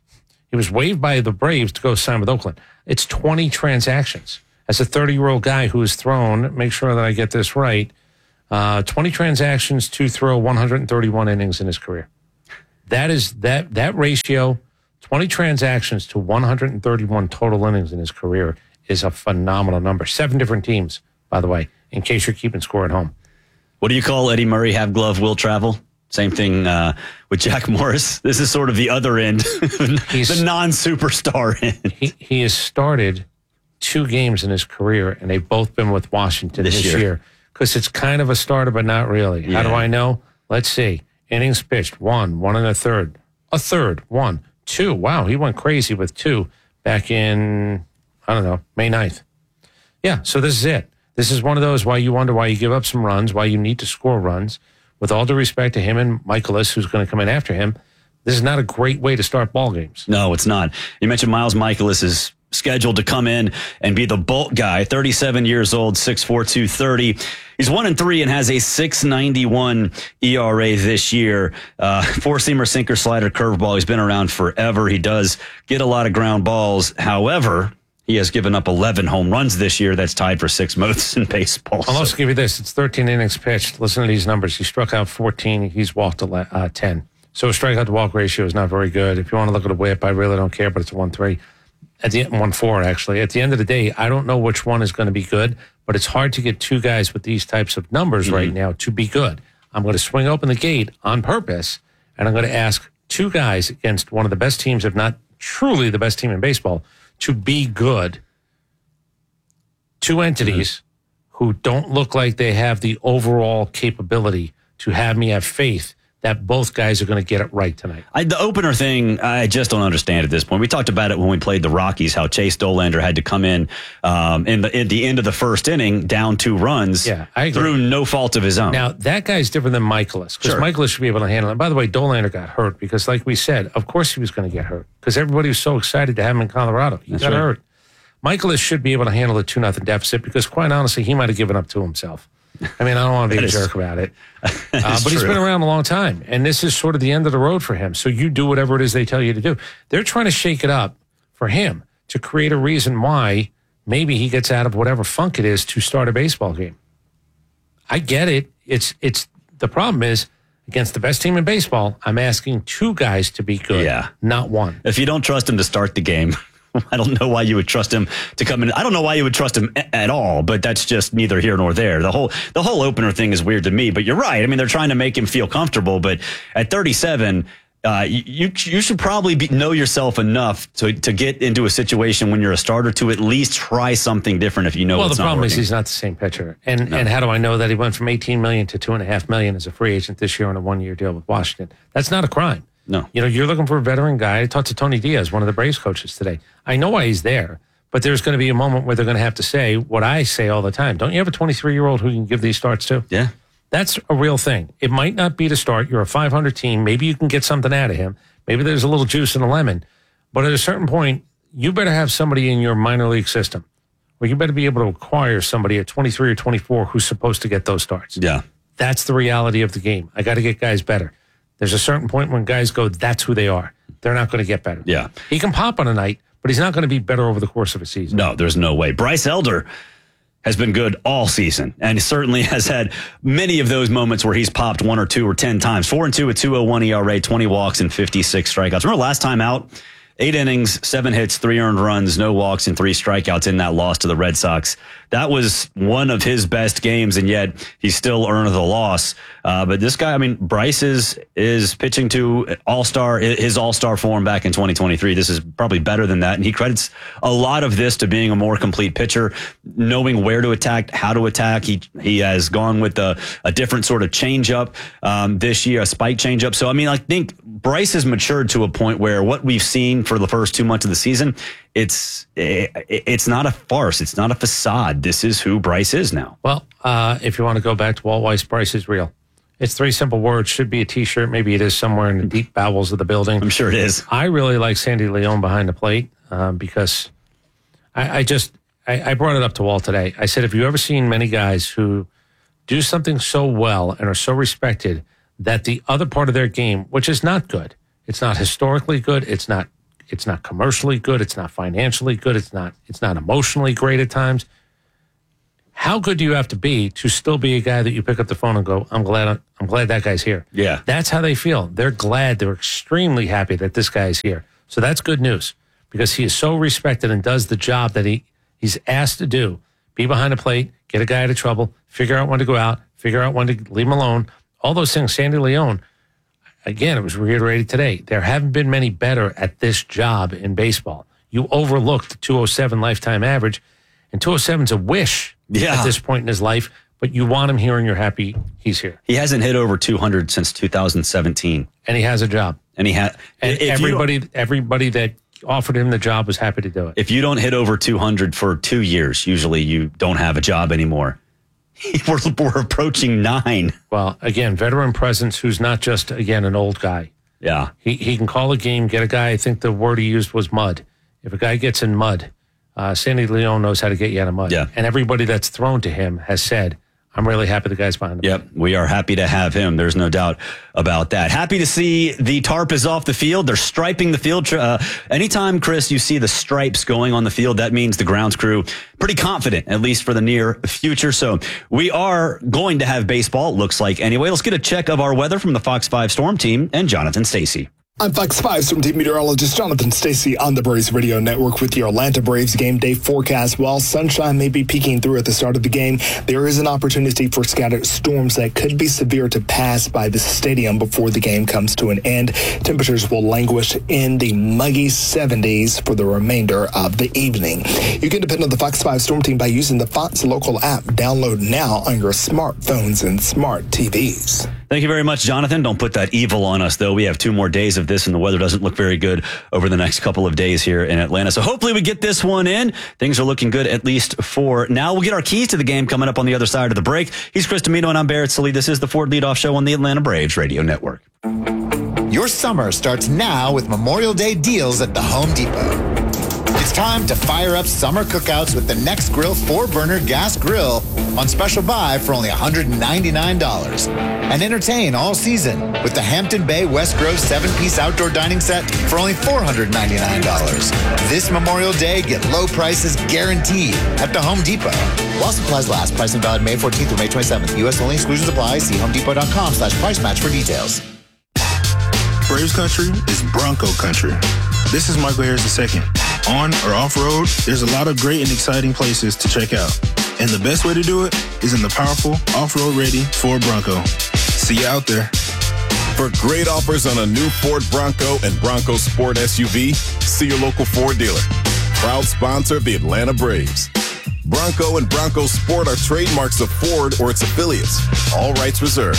he was waived by the Braves to go sign with Oakland. It's twenty transactions. As a thirty-year-old guy who has thrown, make sure that I get this right, uh, twenty transactions to throw one hundred thirty-one innings in his career. That is that that ratio, twenty transactions to one hundred thirty-one total innings in his career, is a phenomenal number. Seven different teams, by the way, in case you're keeping score at home. What do you call Eddie Murray, have glove, will travel? Same thing uh, with Jack Morris. This is sort of the other end, the non-superstar end. He, he has started two games in his career, and they've both been with Washington this, this year. Because it's kind of a starter, but not really. Yeah. How do I know? Let's see. Innings pitched, one, one and a third. A third, one, two. Wow, he went crazy with two back in, I don't know, May ninth. Yeah, so this is it. This is one of those why you wonder why you give up some runs, why you need to score runs. With all due respect to him and Michaelis, who's going to come in after him, this is not a great way to start ball games. No, it's not. You mentioned Miles Michaelis is scheduled to come in and be the bulk guy, thirty-seven years old, six four, two thirty. He's one and three and has a six ninety-one E R A this year. Uh, four-seamer, sinker, slider, curveball. He's been around forever. He does get a lot of ground balls. However, he has given up eleven home runs this year. That's tied for sixth most in baseball. I'll also give you this. It's thirteen innings pitched. Listen to these numbers. He struck out fourteen. He's walked uh, ten. So a strikeout to walk ratio is not very good. If you want to look at a whip, I really don't care, but it's a one three. At the one four, actually. At the end of the day, I don't know which one is going to be good, but it's hard to get two guys with these types of numbers mm-hmm. right now to be good. I'm going to swing open the gate on purpose, and I'm going to ask two guys against one of the best teams, if not truly the best team in baseball, to be good. Two entities mm-hmm. who don't look like they have the overall capability to have me have faith that both guys are going to get it right tonight. I, the opener thing, I just don't understand at this point. We talked about it when we played the Rockies, how Chase Dollander had to come in um, in the, at the end of the first inning, down two runs, yeah, I agree. Through no fault of his own. Now, that guy's different than Michaelis, because sure. Michaelis should be able to handle it. By the way, Dollander got hurt because, like we said, of course he was going to get hurt because everybody was so excited to have him in Colorado. He That's got right. hurt. Michaelis should be able to handle a two nothing deficit because, quite honestly, he might have given up to himself. I mean, I don't want to be a is, jerk about it. Uh, but true. He's been around a long time, and this is sort of the end of the road for him. So you do whatever it is they tell you to do. They're trying to shake it up for him to create a reason why maybe he gets out of whatever funk it is to start a baseball game. I get it. It's it's the problem is, against the best team in baseball, I'm asking two guys to be good, yeah. not one. If you don't trust him to start the game, I don't know why you would trust him to come in. I don't know why you would trust him a- at all, but that's just neither here nor there. The whole the whole opener thing is weird to me, but you're right. I mean, they're trying to make him feel comfortable, but at thirty-seven, uh, you you should probably be, know yourself enough to to get into a situation when you're a starter to at least try something different if you know well, it's the not problem working. is he's not the same pitcher. And No. and how do I know that he went from eighteen million dollars to two point five million dollars as a free agent this year on a one-year deal with Washington? That's not a crime. No. You know, you're looking for a veteran guy. I talked to Tony Diaz, one of the Braves coaches today. I know why he's there, but there's going to be a moment where they're going to have to say what I say all the time. Don't you have a twenty-three-year-old who you can give these starts to? Yeah. That's a real thing. It might not be to start. You're a five hundred team. Maybe you can get something out of him. Maybe there's a little juice in the lemon. But at a certain point, you better have somebody in your minor league system, or you better be able to acquire somebody at twenty-three or twenty-four who's supposed to get those starts. Yeah. That's the reality of the game. I got to get guys better. There's a certain point when guys go, that's who they are. They're not going to get better. Yeah. He can pop on a night, but he's not going to be better over the course of a season. No, there's no way. Bryce Elder has been good all season, and he certainly has had many of those moments where he's popped one or two or ten times. Four and two with two oh one E R A, twenty walks and fifty-six strikeouts. Remember last time out eight innings, seven hits, three earned runs, no walks, and three strikeouts in that loss to the Red Sox. That was one of his best games, and yet he still earned the loss. Uh, but this guy, I mean, Bryce is is pitching to all-star, his all-star form back in twenty twenty-three. This is probably better than that, and he credits a lot of this to being a more complete pitcher, knowing where to attack, how to attack. He he has gone with a, a different sort of changeup um, this year, a spike changeup. So, I mean, I think Bryce has matured to a point where what we've seen for the first two months of the season, it's it's not a farce. It's not a facade. This is who Bryce is now. Well, uh, if you want to go back to Walt Weiss, Bryce is real. It's three simple words. Should be a T-shirt. Maybe it is somewhere in the deep bowels of the building. I'm sure it is. I really like Sandy Leon behind the plate um, because I, I just I, I brought it up to Walt today. I said, have you ever seen many guys who do something so well and are so respected that the other part of their game, which is not good, it's not historically good, it's not it's not commercially good, it's not financially good, it's not it's not emotionally great at times. How good do you have to be to still be a guy that you pick up the phone and go, I'm glad I'm glad that guy's here. Yeah. That's how they feel. They're glad, they're extremely happy that this guy's here. So that's good news because he is so respected and does the job that he, he's asked to do. Be behind the plate, get a guy out of trouble, figure out when to go out, figure out when to leave him alone. All those things. Sandy Leon, again, it was reiterated today. There haven't been many better at this job in baseball. You overlooked the two oh seven lifetime average, and two oh seven is a wish yeah. at this point in his life, but you want him here and you're happy he's here. He hasn't hit over two hundred since two thousand seventeen. And he has a job. And he had and everybody everybody that offered him the job was happy to do it. If you don't hit over two hundred for two years, usually you don't have a job anymore. We're, we're approaching nine. Well, again, veteran presence who's not just, again, an old guy. Yeah. He he can call a game, get a guy. I think the word he used was mud. If a guy gets in mud, uh, Sandy Leon knows how to get you out of mud. Yeah. And everybody that's thrown to him has said, I'm really happy the guy's behind him. Yep, we are happy to have him. There's no doubt about that. Happy to see the tarp is off the field. They're striping the field. Uh, anytime, Chris, you see the stripes going on the field, that means the grounds crew pretty confident, at least for the near future. So we are going to have baseball, it looks like. Anyway, let's get a check of our weather from the Fox five Storm Team and Jonathan Stacy. I'm Fox five Storm Team meteorologist Jonathan Stacy on the Braves Radio Network with your Atlanta Braves game day forecast. While sunshine may be peeking through at the start of the game, there is an opportunity for scattered storms that could be severe to pass by the stadium before the game comes to an end. Temperatures will languish in the muggy seventies for the remainder of the evening. You can depend on the Fox five Storm Team by using the Fox Local app. Download now on your smartphones and smart T Vs. Thank you very much, Jonathan. Don't put that evil on us, though. We have two more days of this, and the weather doesn't look very good over the next couple of days here in Atlanta. So hopefully we get this one in. Things are looking good, at least for now. We'll get our keys to the game coming up on the other side of the break. He's Chris Domino, and I'm Barrett Sully. This is the Ford Leadoff Show on the Atlanta Braves Radio Network. Your summer starts now with Memorial Day deals at the Home Depot. It's time to fire up summer cookouts with the Next Grill four burner gas grill on special buy for only one hundred ninety-nine dollars. And entertain all season with the Hampton Bay West Grove seven-piece outdoor dining set for only four hundred ninety-nine dollars. This Memorial Day, get low prices guaranteed at the Home Depot. While supplies last, pricing valid May fourteenth through May twenty-seventh. U S only, exclusions apply. See homedepot.com slash price match for details. Braves country is Bronco country. This is Michael Harris the second. On or off-road, there's a lot of great and exciting places to check out. And the best way to do it is in the powerful, off-road ready Ford Bronco. See you out there. For great offers on a new Ford Bronco and Bronco Sport S U V, see your local Ford dealer. Proud sponsor of the Atlanta Braves. Bronco and Bronco Sport are trademarks of Ford or its affiliates. All rights reserved.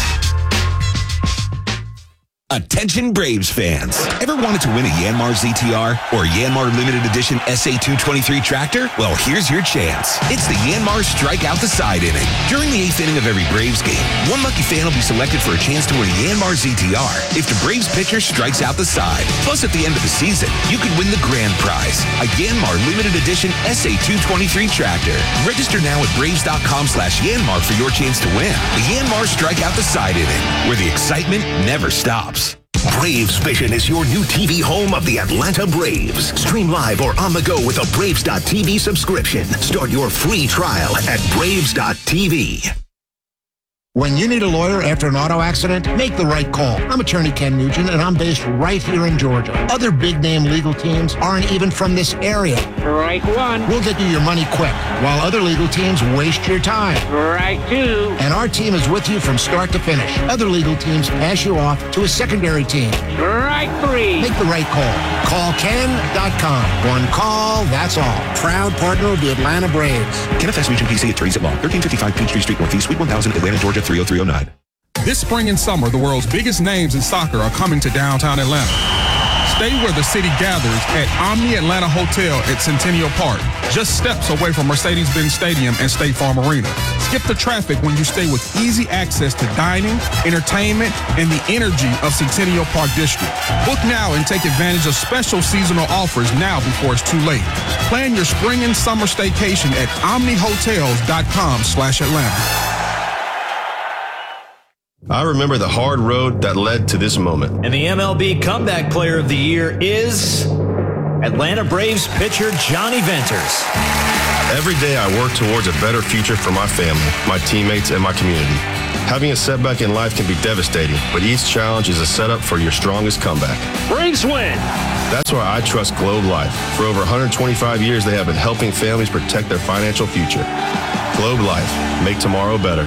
Attention Braves fans. Ever wanted to win a Yanmar Z T R or Yanmar Limited Edition S A two twenty-three tractor? Well, here's your chance. It's the Yanmar Strike Out the Side inning. During the eighth inning of every Braves game, one lucky fan will be selected for a chance to win a Yanmar Z T R if the Braves pitcher strikes out the side. Plus, at the end of the season, you could win the grand prize, a Yanmar Limited Edition S A two twenty-three tractor. Register now at Braves.com slash Yanmar for your chance to win. The Yanmar Strike Out the Side inning, where the excitement never stops. Braves Vision is your new T V home of the Atlanta Braves. Stream live or on the go with a Braves dot T V subscription. Start your free trial at Braves dot T V. When you need a lawyer after an auto accident, make the right call. I'm attorney Ken Nugent, and I'm based right here in Georgia. Other big-name legal teams aren't even from this area. Strike one. We'll get you your money quick, while other legal teams waste your time. Strike two. And our team is with you from start to finish. Other legal teams pass you off to a secondary team. Strike three. Make the right call. Call Ken dot com. One call, that's all. Proud partner of the Atlanta Braves. Kenneth S. Nugent, P C, attorneys at law. thirteen fifty-five Peachtree Street Northeast, Suite one thousand, Atlanta, Georgia three oh three oh nine. This spring and summer, the world's biggest names in soccer are coming to downtown Atlanta. Stay where the city gathers at Omni Atlanta Hotel at Centennial Park, just steps away from Mercedes-Benz Stadium and State Farm Arena. Skip the traffic when you stay with easy access to dining, entertainment, and the energy of Centennial Park District. Book now and take advantage of special seasonal offers now before it's too late. Plan your spring and summer staycation at omnihotels.com slash Atlanta. I remember the hard road that led to this moment. And the M L B Comeback Player of the Year is Atlanta Braves pitcher Johnny Venters. Every day I work towards a better future for my family, my teammates, and my community. Having a setback in life can be devastating, but each challenge is a setup for your strongest comeback. Braves win! That's why I trust Globe Life. For over one hundred twenty-five years, they have been helping families protect their financial future. Globe Life. Make tomorrow better.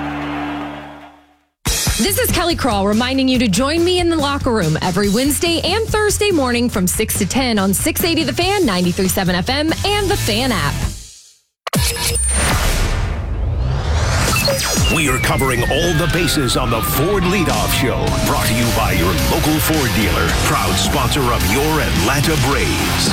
This is Kelly Crawl reminding you to join me in the locker room every Wednesday and Thursday morning from six to ten on six eighty The Fan, ninety-three point seven F M, and the Fan app. We are covering all the bases on the Ford Leadoff Show, brought to you by your local Ford dealer, proud sponsor of your Atlanta Braves.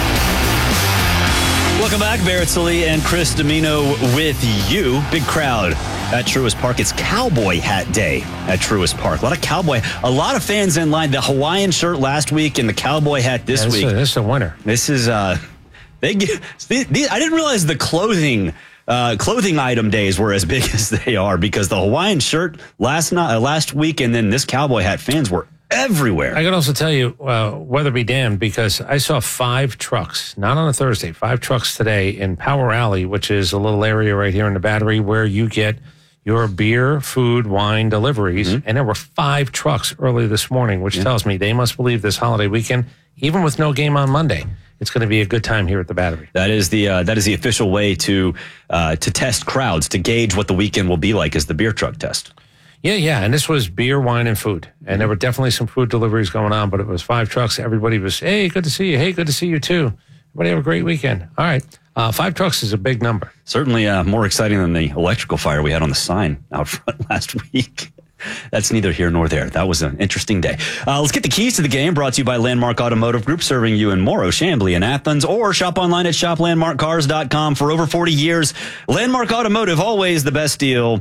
Welcome back, Barrett Sully and Chris Domino with you. Big crowd at Truist Park. It's Cowboy Hat Day at Truist Park. A lot of cowboy, a lot of fans in line. The Hawaiian shirt last week and the cowboy hat this yeah, this week. Is a, this is a winner. This is uh, they get. I didn't realize the clothing. Uh, clothing item days were as big as they are because the Hawaiian shirt last night, uh, last week, and then this cowboy hat fans were everywhere. I can also tell you, uh, weather be damned, because I saw five trucks, not on a Thursday, five trucks today in Power Alley, which is a little area right here in the Battery where you get your beer, food, wine deliveries. Mm-hmm. And there were five trucks early this morning, which yeah. tells me they must believe this holiday weekend, even with no game on Monday, it's going to be a good time here at the Battery. That is the uh, that is the official way to uh, to test crowds, to gauge what the weekend will be like, is the beer truck test. Yeah, yeah, and this was beer, wine, and food. And there were definitely some food deliveries going on, but it was five trucks. Everybody was, hey, good to see you. Hey, good to see you too. Everybody have a great weekend. All right. Uh, five trucks is a big number. Certainly uh, more exciting than the electrical fire we had on the sign out front last week. That's neither here nor there. That was an interesting day. Uh, let's get the keys to the game, brought to you by Landmark Automotive Group, serving you in Morrow, Chamblee, and Athens, or shop online at shop landmark cars dot com. For over forty years, Landmark Automotive, always the best deal,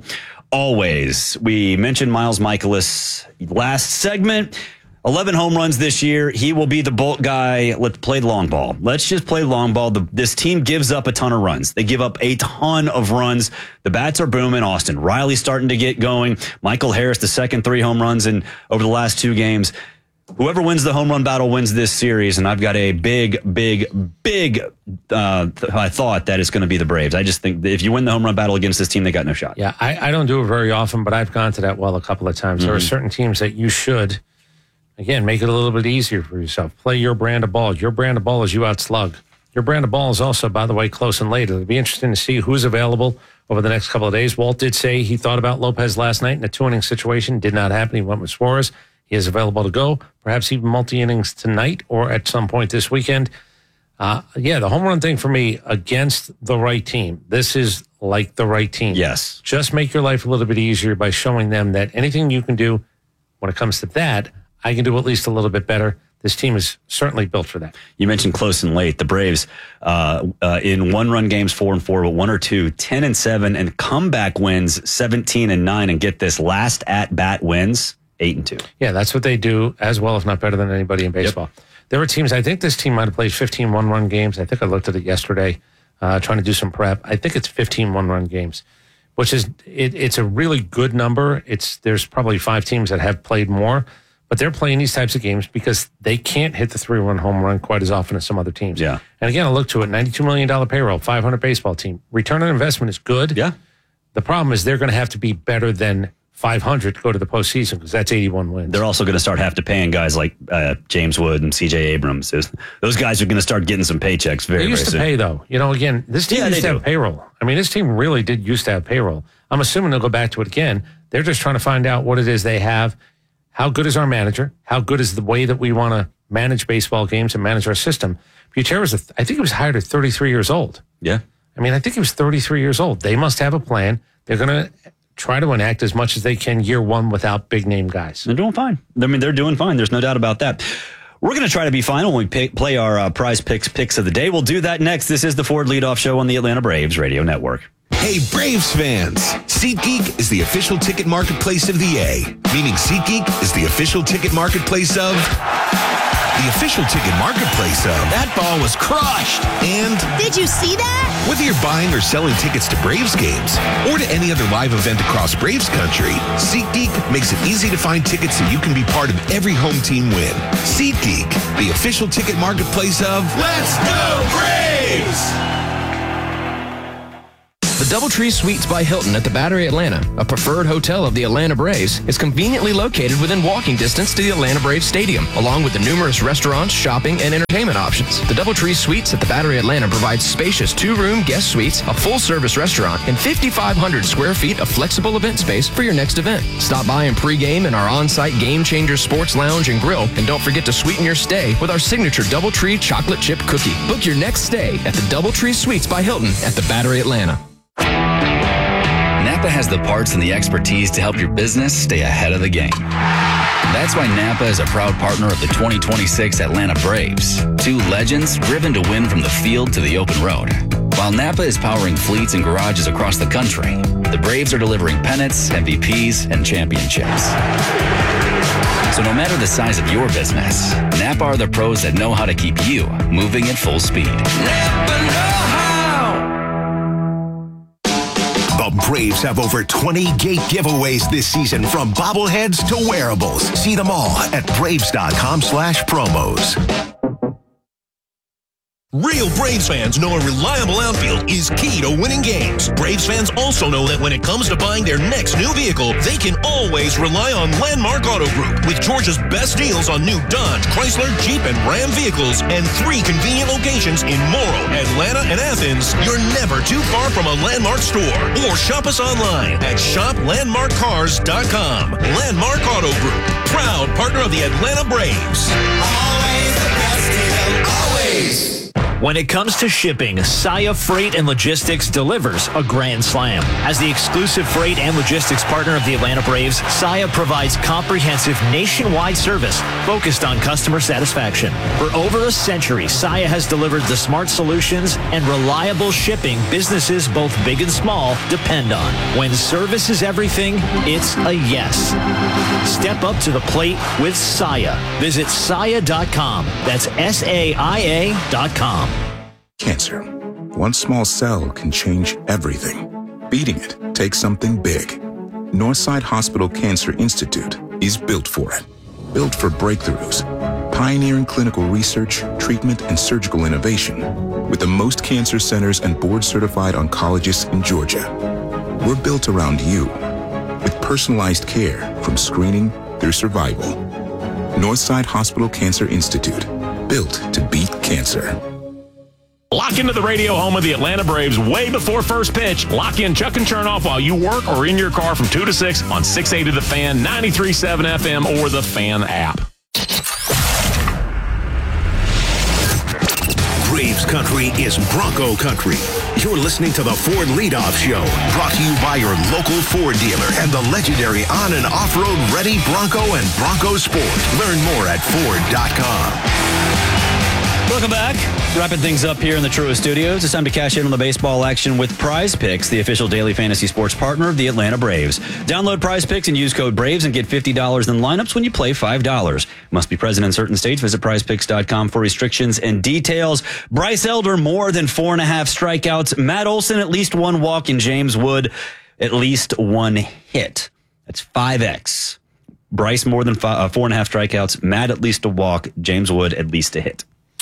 always. We mentioned Miles Mikolas last segment. eleven home runs this year. He will be the Bolt guy. Let's play long ball. Let's just play long ball. The, this team gives up a ton of runs. They give up a ton of runs. The bats are booming. Austin Riley's starting to get going. Michael Harris, the second three home runs in over the last two games. Whoever wins the home run battle wins this series, and I've got a big, big, big uh, th- I thought that it's going to be the Braves. I just think that if you win the home run battle against this team, they got no shot. Yeah, I, I don't do it very often, but I've gone to that well a couple of times. Mm-hmm. There are certain teams that you should, again, make it a little bit easier for yourself. Play your brand of ball. Your brand of ball is you outslug. Your brand of ball is also, by the way, close and late. It'll be interesting to see who's available over the next couple of days. Walt did say he thought about Lopez last night in a two-inning situation. Did not happen. He went with Suarez. He is available to go, perhaps even multi-innings tonight or at some point this weekend. Uh, yeah, the home run thing for me, against the right team. This is like the right team. Yes. Just make your life a little bit easier by showing them that anything you can do when it comes to that, I can do at least a little bit better. This team is certainly built for that. You mentioned close and late. The Braves uh, uh, in one-run games, four and four, but one or two, ten and seven, and comeback wins, seventeen and nine. And get this, last at-bat wins, eight and two. Yeah, that's what they do as well, if not better than anybody in baseball. Yep. There were teams, I think this team might have played fifteen one-run games. I think I looked at it yesterday, uh, trying to do some prep. I think it's fifteen one-run games, which is, it, it's a really good number. It's There's probably five teams that have played more, but they're playing these types of games because they can't hit the three-run home run quite as often as some other teams. Yeah. And again, I look to it, ninety-two million dollars payroll, five hundred baseball team. Return on investment is good. Yeah. The problem is they're going to have to be better than five hundred to go to the postseason because that's eighty-one wins. They're also going to start have to paying guys like uh, James Wood and C J Abrams. There's, those guys are going to start getting some paychecks very, They used very to soon. pay, though. You know, again, this team Yeah, used they to do. have payroll. I mean, this team really did used to have payroll. I'm assuming they'll go back to it again. They're just trying to find out what it is they have. How good is our manager? How good is the way that we want to manage baseball games and manage our system? Butera was, a, I think he was hired at thirty-three years old. Yeah. I mean, I think he was thirty-three years old. They must have a plan. They're going to try to enact as much as they can year one without big name guys. They're doing fine. I mean, they're doing fine. There's no doubt about that. We're going to try to be fine when we pay, play our uh, prize picks picks of the day. We'll do that next. This is the Ford Leadoff Show on the Atlanta Braves Radio Network. Hey, Braves fans! SeatGeek is the official ticket marketplace of the A, meaning SeatGeek is the official ticket marketplace of... The official ticket marketplace of... That ball was crushed. And... Did you see that? Whether you're buying or selling tickets to Braves games or to any other live event across Braves country, SeatGeek makes it easy to find tickets so you can be part of every home team win. SeatGeek, the official ticket marketplace of... Let's go Braves! The Doubletree Suites by Hilton at the Battery Atlanta, a preferred hotel of the Atlanta Braves, is conveniently located within walking distance to the Atlanta Braves Stadium, along with the numerous restaurants, shopping, and entertainment options. The Doubletree Suites at the Battery Atlanta provides spacious two-room guest suites, a full-service restaurant, and fifty-five hundred square feet of flexible event space for your next event. Stop by and pregame in our on-site Game Changer Sports Lounge and Grill, and don't forget to sweeten your stay with our signature Doubletree chocolate chip cookie. Book your next stay at the Doubletree Suites by Hilton at the Battery Atlanta. Napa has the parts and the expertise to help your business stay ahead of the game. That's why Napa is a proud partner of the twenty twenty-six Atlanta Braves, two legends driven to win from the field to the open road. While Napa is powering fleets and garages across the country, the Braves are delivering pennants, M V Ps, and championships. So no matter the size of your business, Napa are the pros that know how to keep you moving at full speed. Napa know how. The Braves have over twenty gate giveaways this season, from bobbleheads to wearables. See them all at braves.com slash promos. Real Braves fans know a reliable outfield is key to winning games. Braves fans also know that when it comes to buying their next new vehicle, they can always rely on Landmark Auto Group. With Georgia's best deals on new Dodge, Chrysler, Jeep, and Ram vehicles, and three convenient locations in Morrow, Atlanta, and Athens, you're never too far from a Landmark store. Or shop us online at shop landmark cars dot com. Landmark Auto Group, proud partner of the Atlanta Braves. Always the best deal, always. When it comes to shipping, Saia Freight and Logistics delivers a grand slam. As the exclusive freight and logistics partner of the Atlanta Braves, Saia provides comprehensive nationwide service focused on customer satisfaction. For over a century, Saia has delivered the smart solutions and reliable shipping businesses, both big and small, depend on. When service is everything, it's a yes. Step up to the plate with Saia. Visit saia dot com. That's S A I A dot com. Cancer. One small cell can change everything. Beating it takes something big. Northside Hospital Cancer Institute is built for it. Built for breakthroughs, pioneering clinical research, treatment, and surgical innovation, with the most cancer centers and board-certified oncologists in Georgia. We're built around you, with personalized care from screening through survival. Northside Hospital Cancer Institute, built to beat cancer. Lock into the radio home of the Atlanta Braves way before first pitch. Lock in Chuck and Chernoff while you work or in your car from two to six on six eighty The Fan, ninety-three point seven F M, or the Fan app. Braves country is Bronco country. You're listening to the Ford Leadoff Show, brought to you by your local Ford dealer and the legendary on- and off-road ready Bronco and Bronco Sport. Learn more at ford dot com. Welcome back. Wrapping things up here in the Truist Studios. It's time to cash in on the baseball action with Prize Picks, the official daily fantasy sports partner of the Atlanta Braves. Download Prize Picks and use code BRAVES and get fifty dollars in lineups when you play five dollars. Must be present in certain states. Visit prize picks dot com for restrictions and details. Bryce Elder, more than four and a half strikeouts. Matt Olson, at least one walk. And James Wood, at least one hit. That's five X. Bryce, more than five, uh, four and a half strikeouts. Matt, at least a walk. James Wood, at least a hit.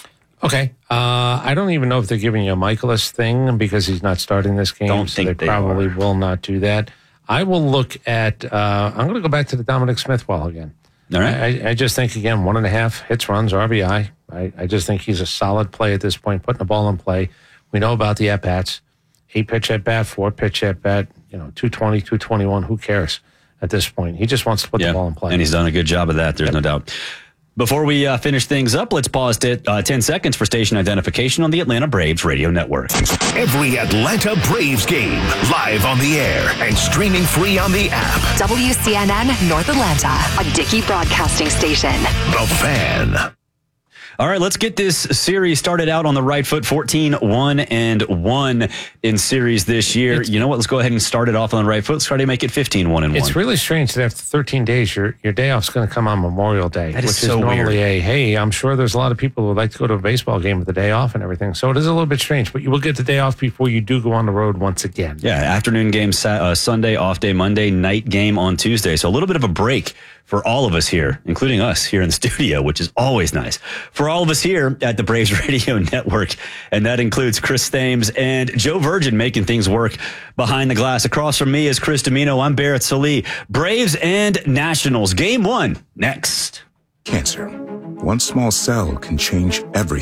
Okay. Uh, I don't even know if they're giving you a Michaelis thing because he's not starting this game. Don't so think they, they probably are. will not do that. I will look at, uh, I'm going to go back to the Dominic Smithwell again. All right. I, I just think, again, one and a half hits, runs, R B I. I, I just think he's a solid play at this point, putting the ball in play. We know about the at-bats. Eight pitch at-bat, four pitch at-bat, you know, two twenty, two twenty-one. Who cares at this point? He just wants to put Yeah, the ball in play. and he's done a good job of that. There's Yep. no doubt. Before we uh, finish things up, let's pause t- uh, ten seconds for station identification on the Atlanta Braves radio network. Every Atlanta Braves game live on the air and streaming free on the app. W C N N North Atlanta, a Dickey Broadcasting Station. The Fan. All right, let's get this series started out on the right foot. fourteen, one, and one in series this year. It's, you know what? Let's go ahead and start it off on the right foot. Let's try to make it fifteen, one, and one. It's really strange that after thirteen days, your your day off's going to come on Memorial Day, That is which so is normally weird. a, hey, I'm sure there's a lot of people who would like to go to a baseball game with the day off and everything. So it is a little bit strange, but you will get the day off before you do go on the road once again. Yeah, afternoon game sa- uh, Sunday, off day Monday, night game on Tuesday. So a little bit of a break for all of us here, including us here in the studio, which is always nice. For all of us here at the Braves Radio Network, and that includes Chris Thames and Joe Virgin making things work behind the glass. Across from me is Chris Domino. I'm Barrett Salee. Braves and Nationals, game one, next. Cancer. One small cell can change everything.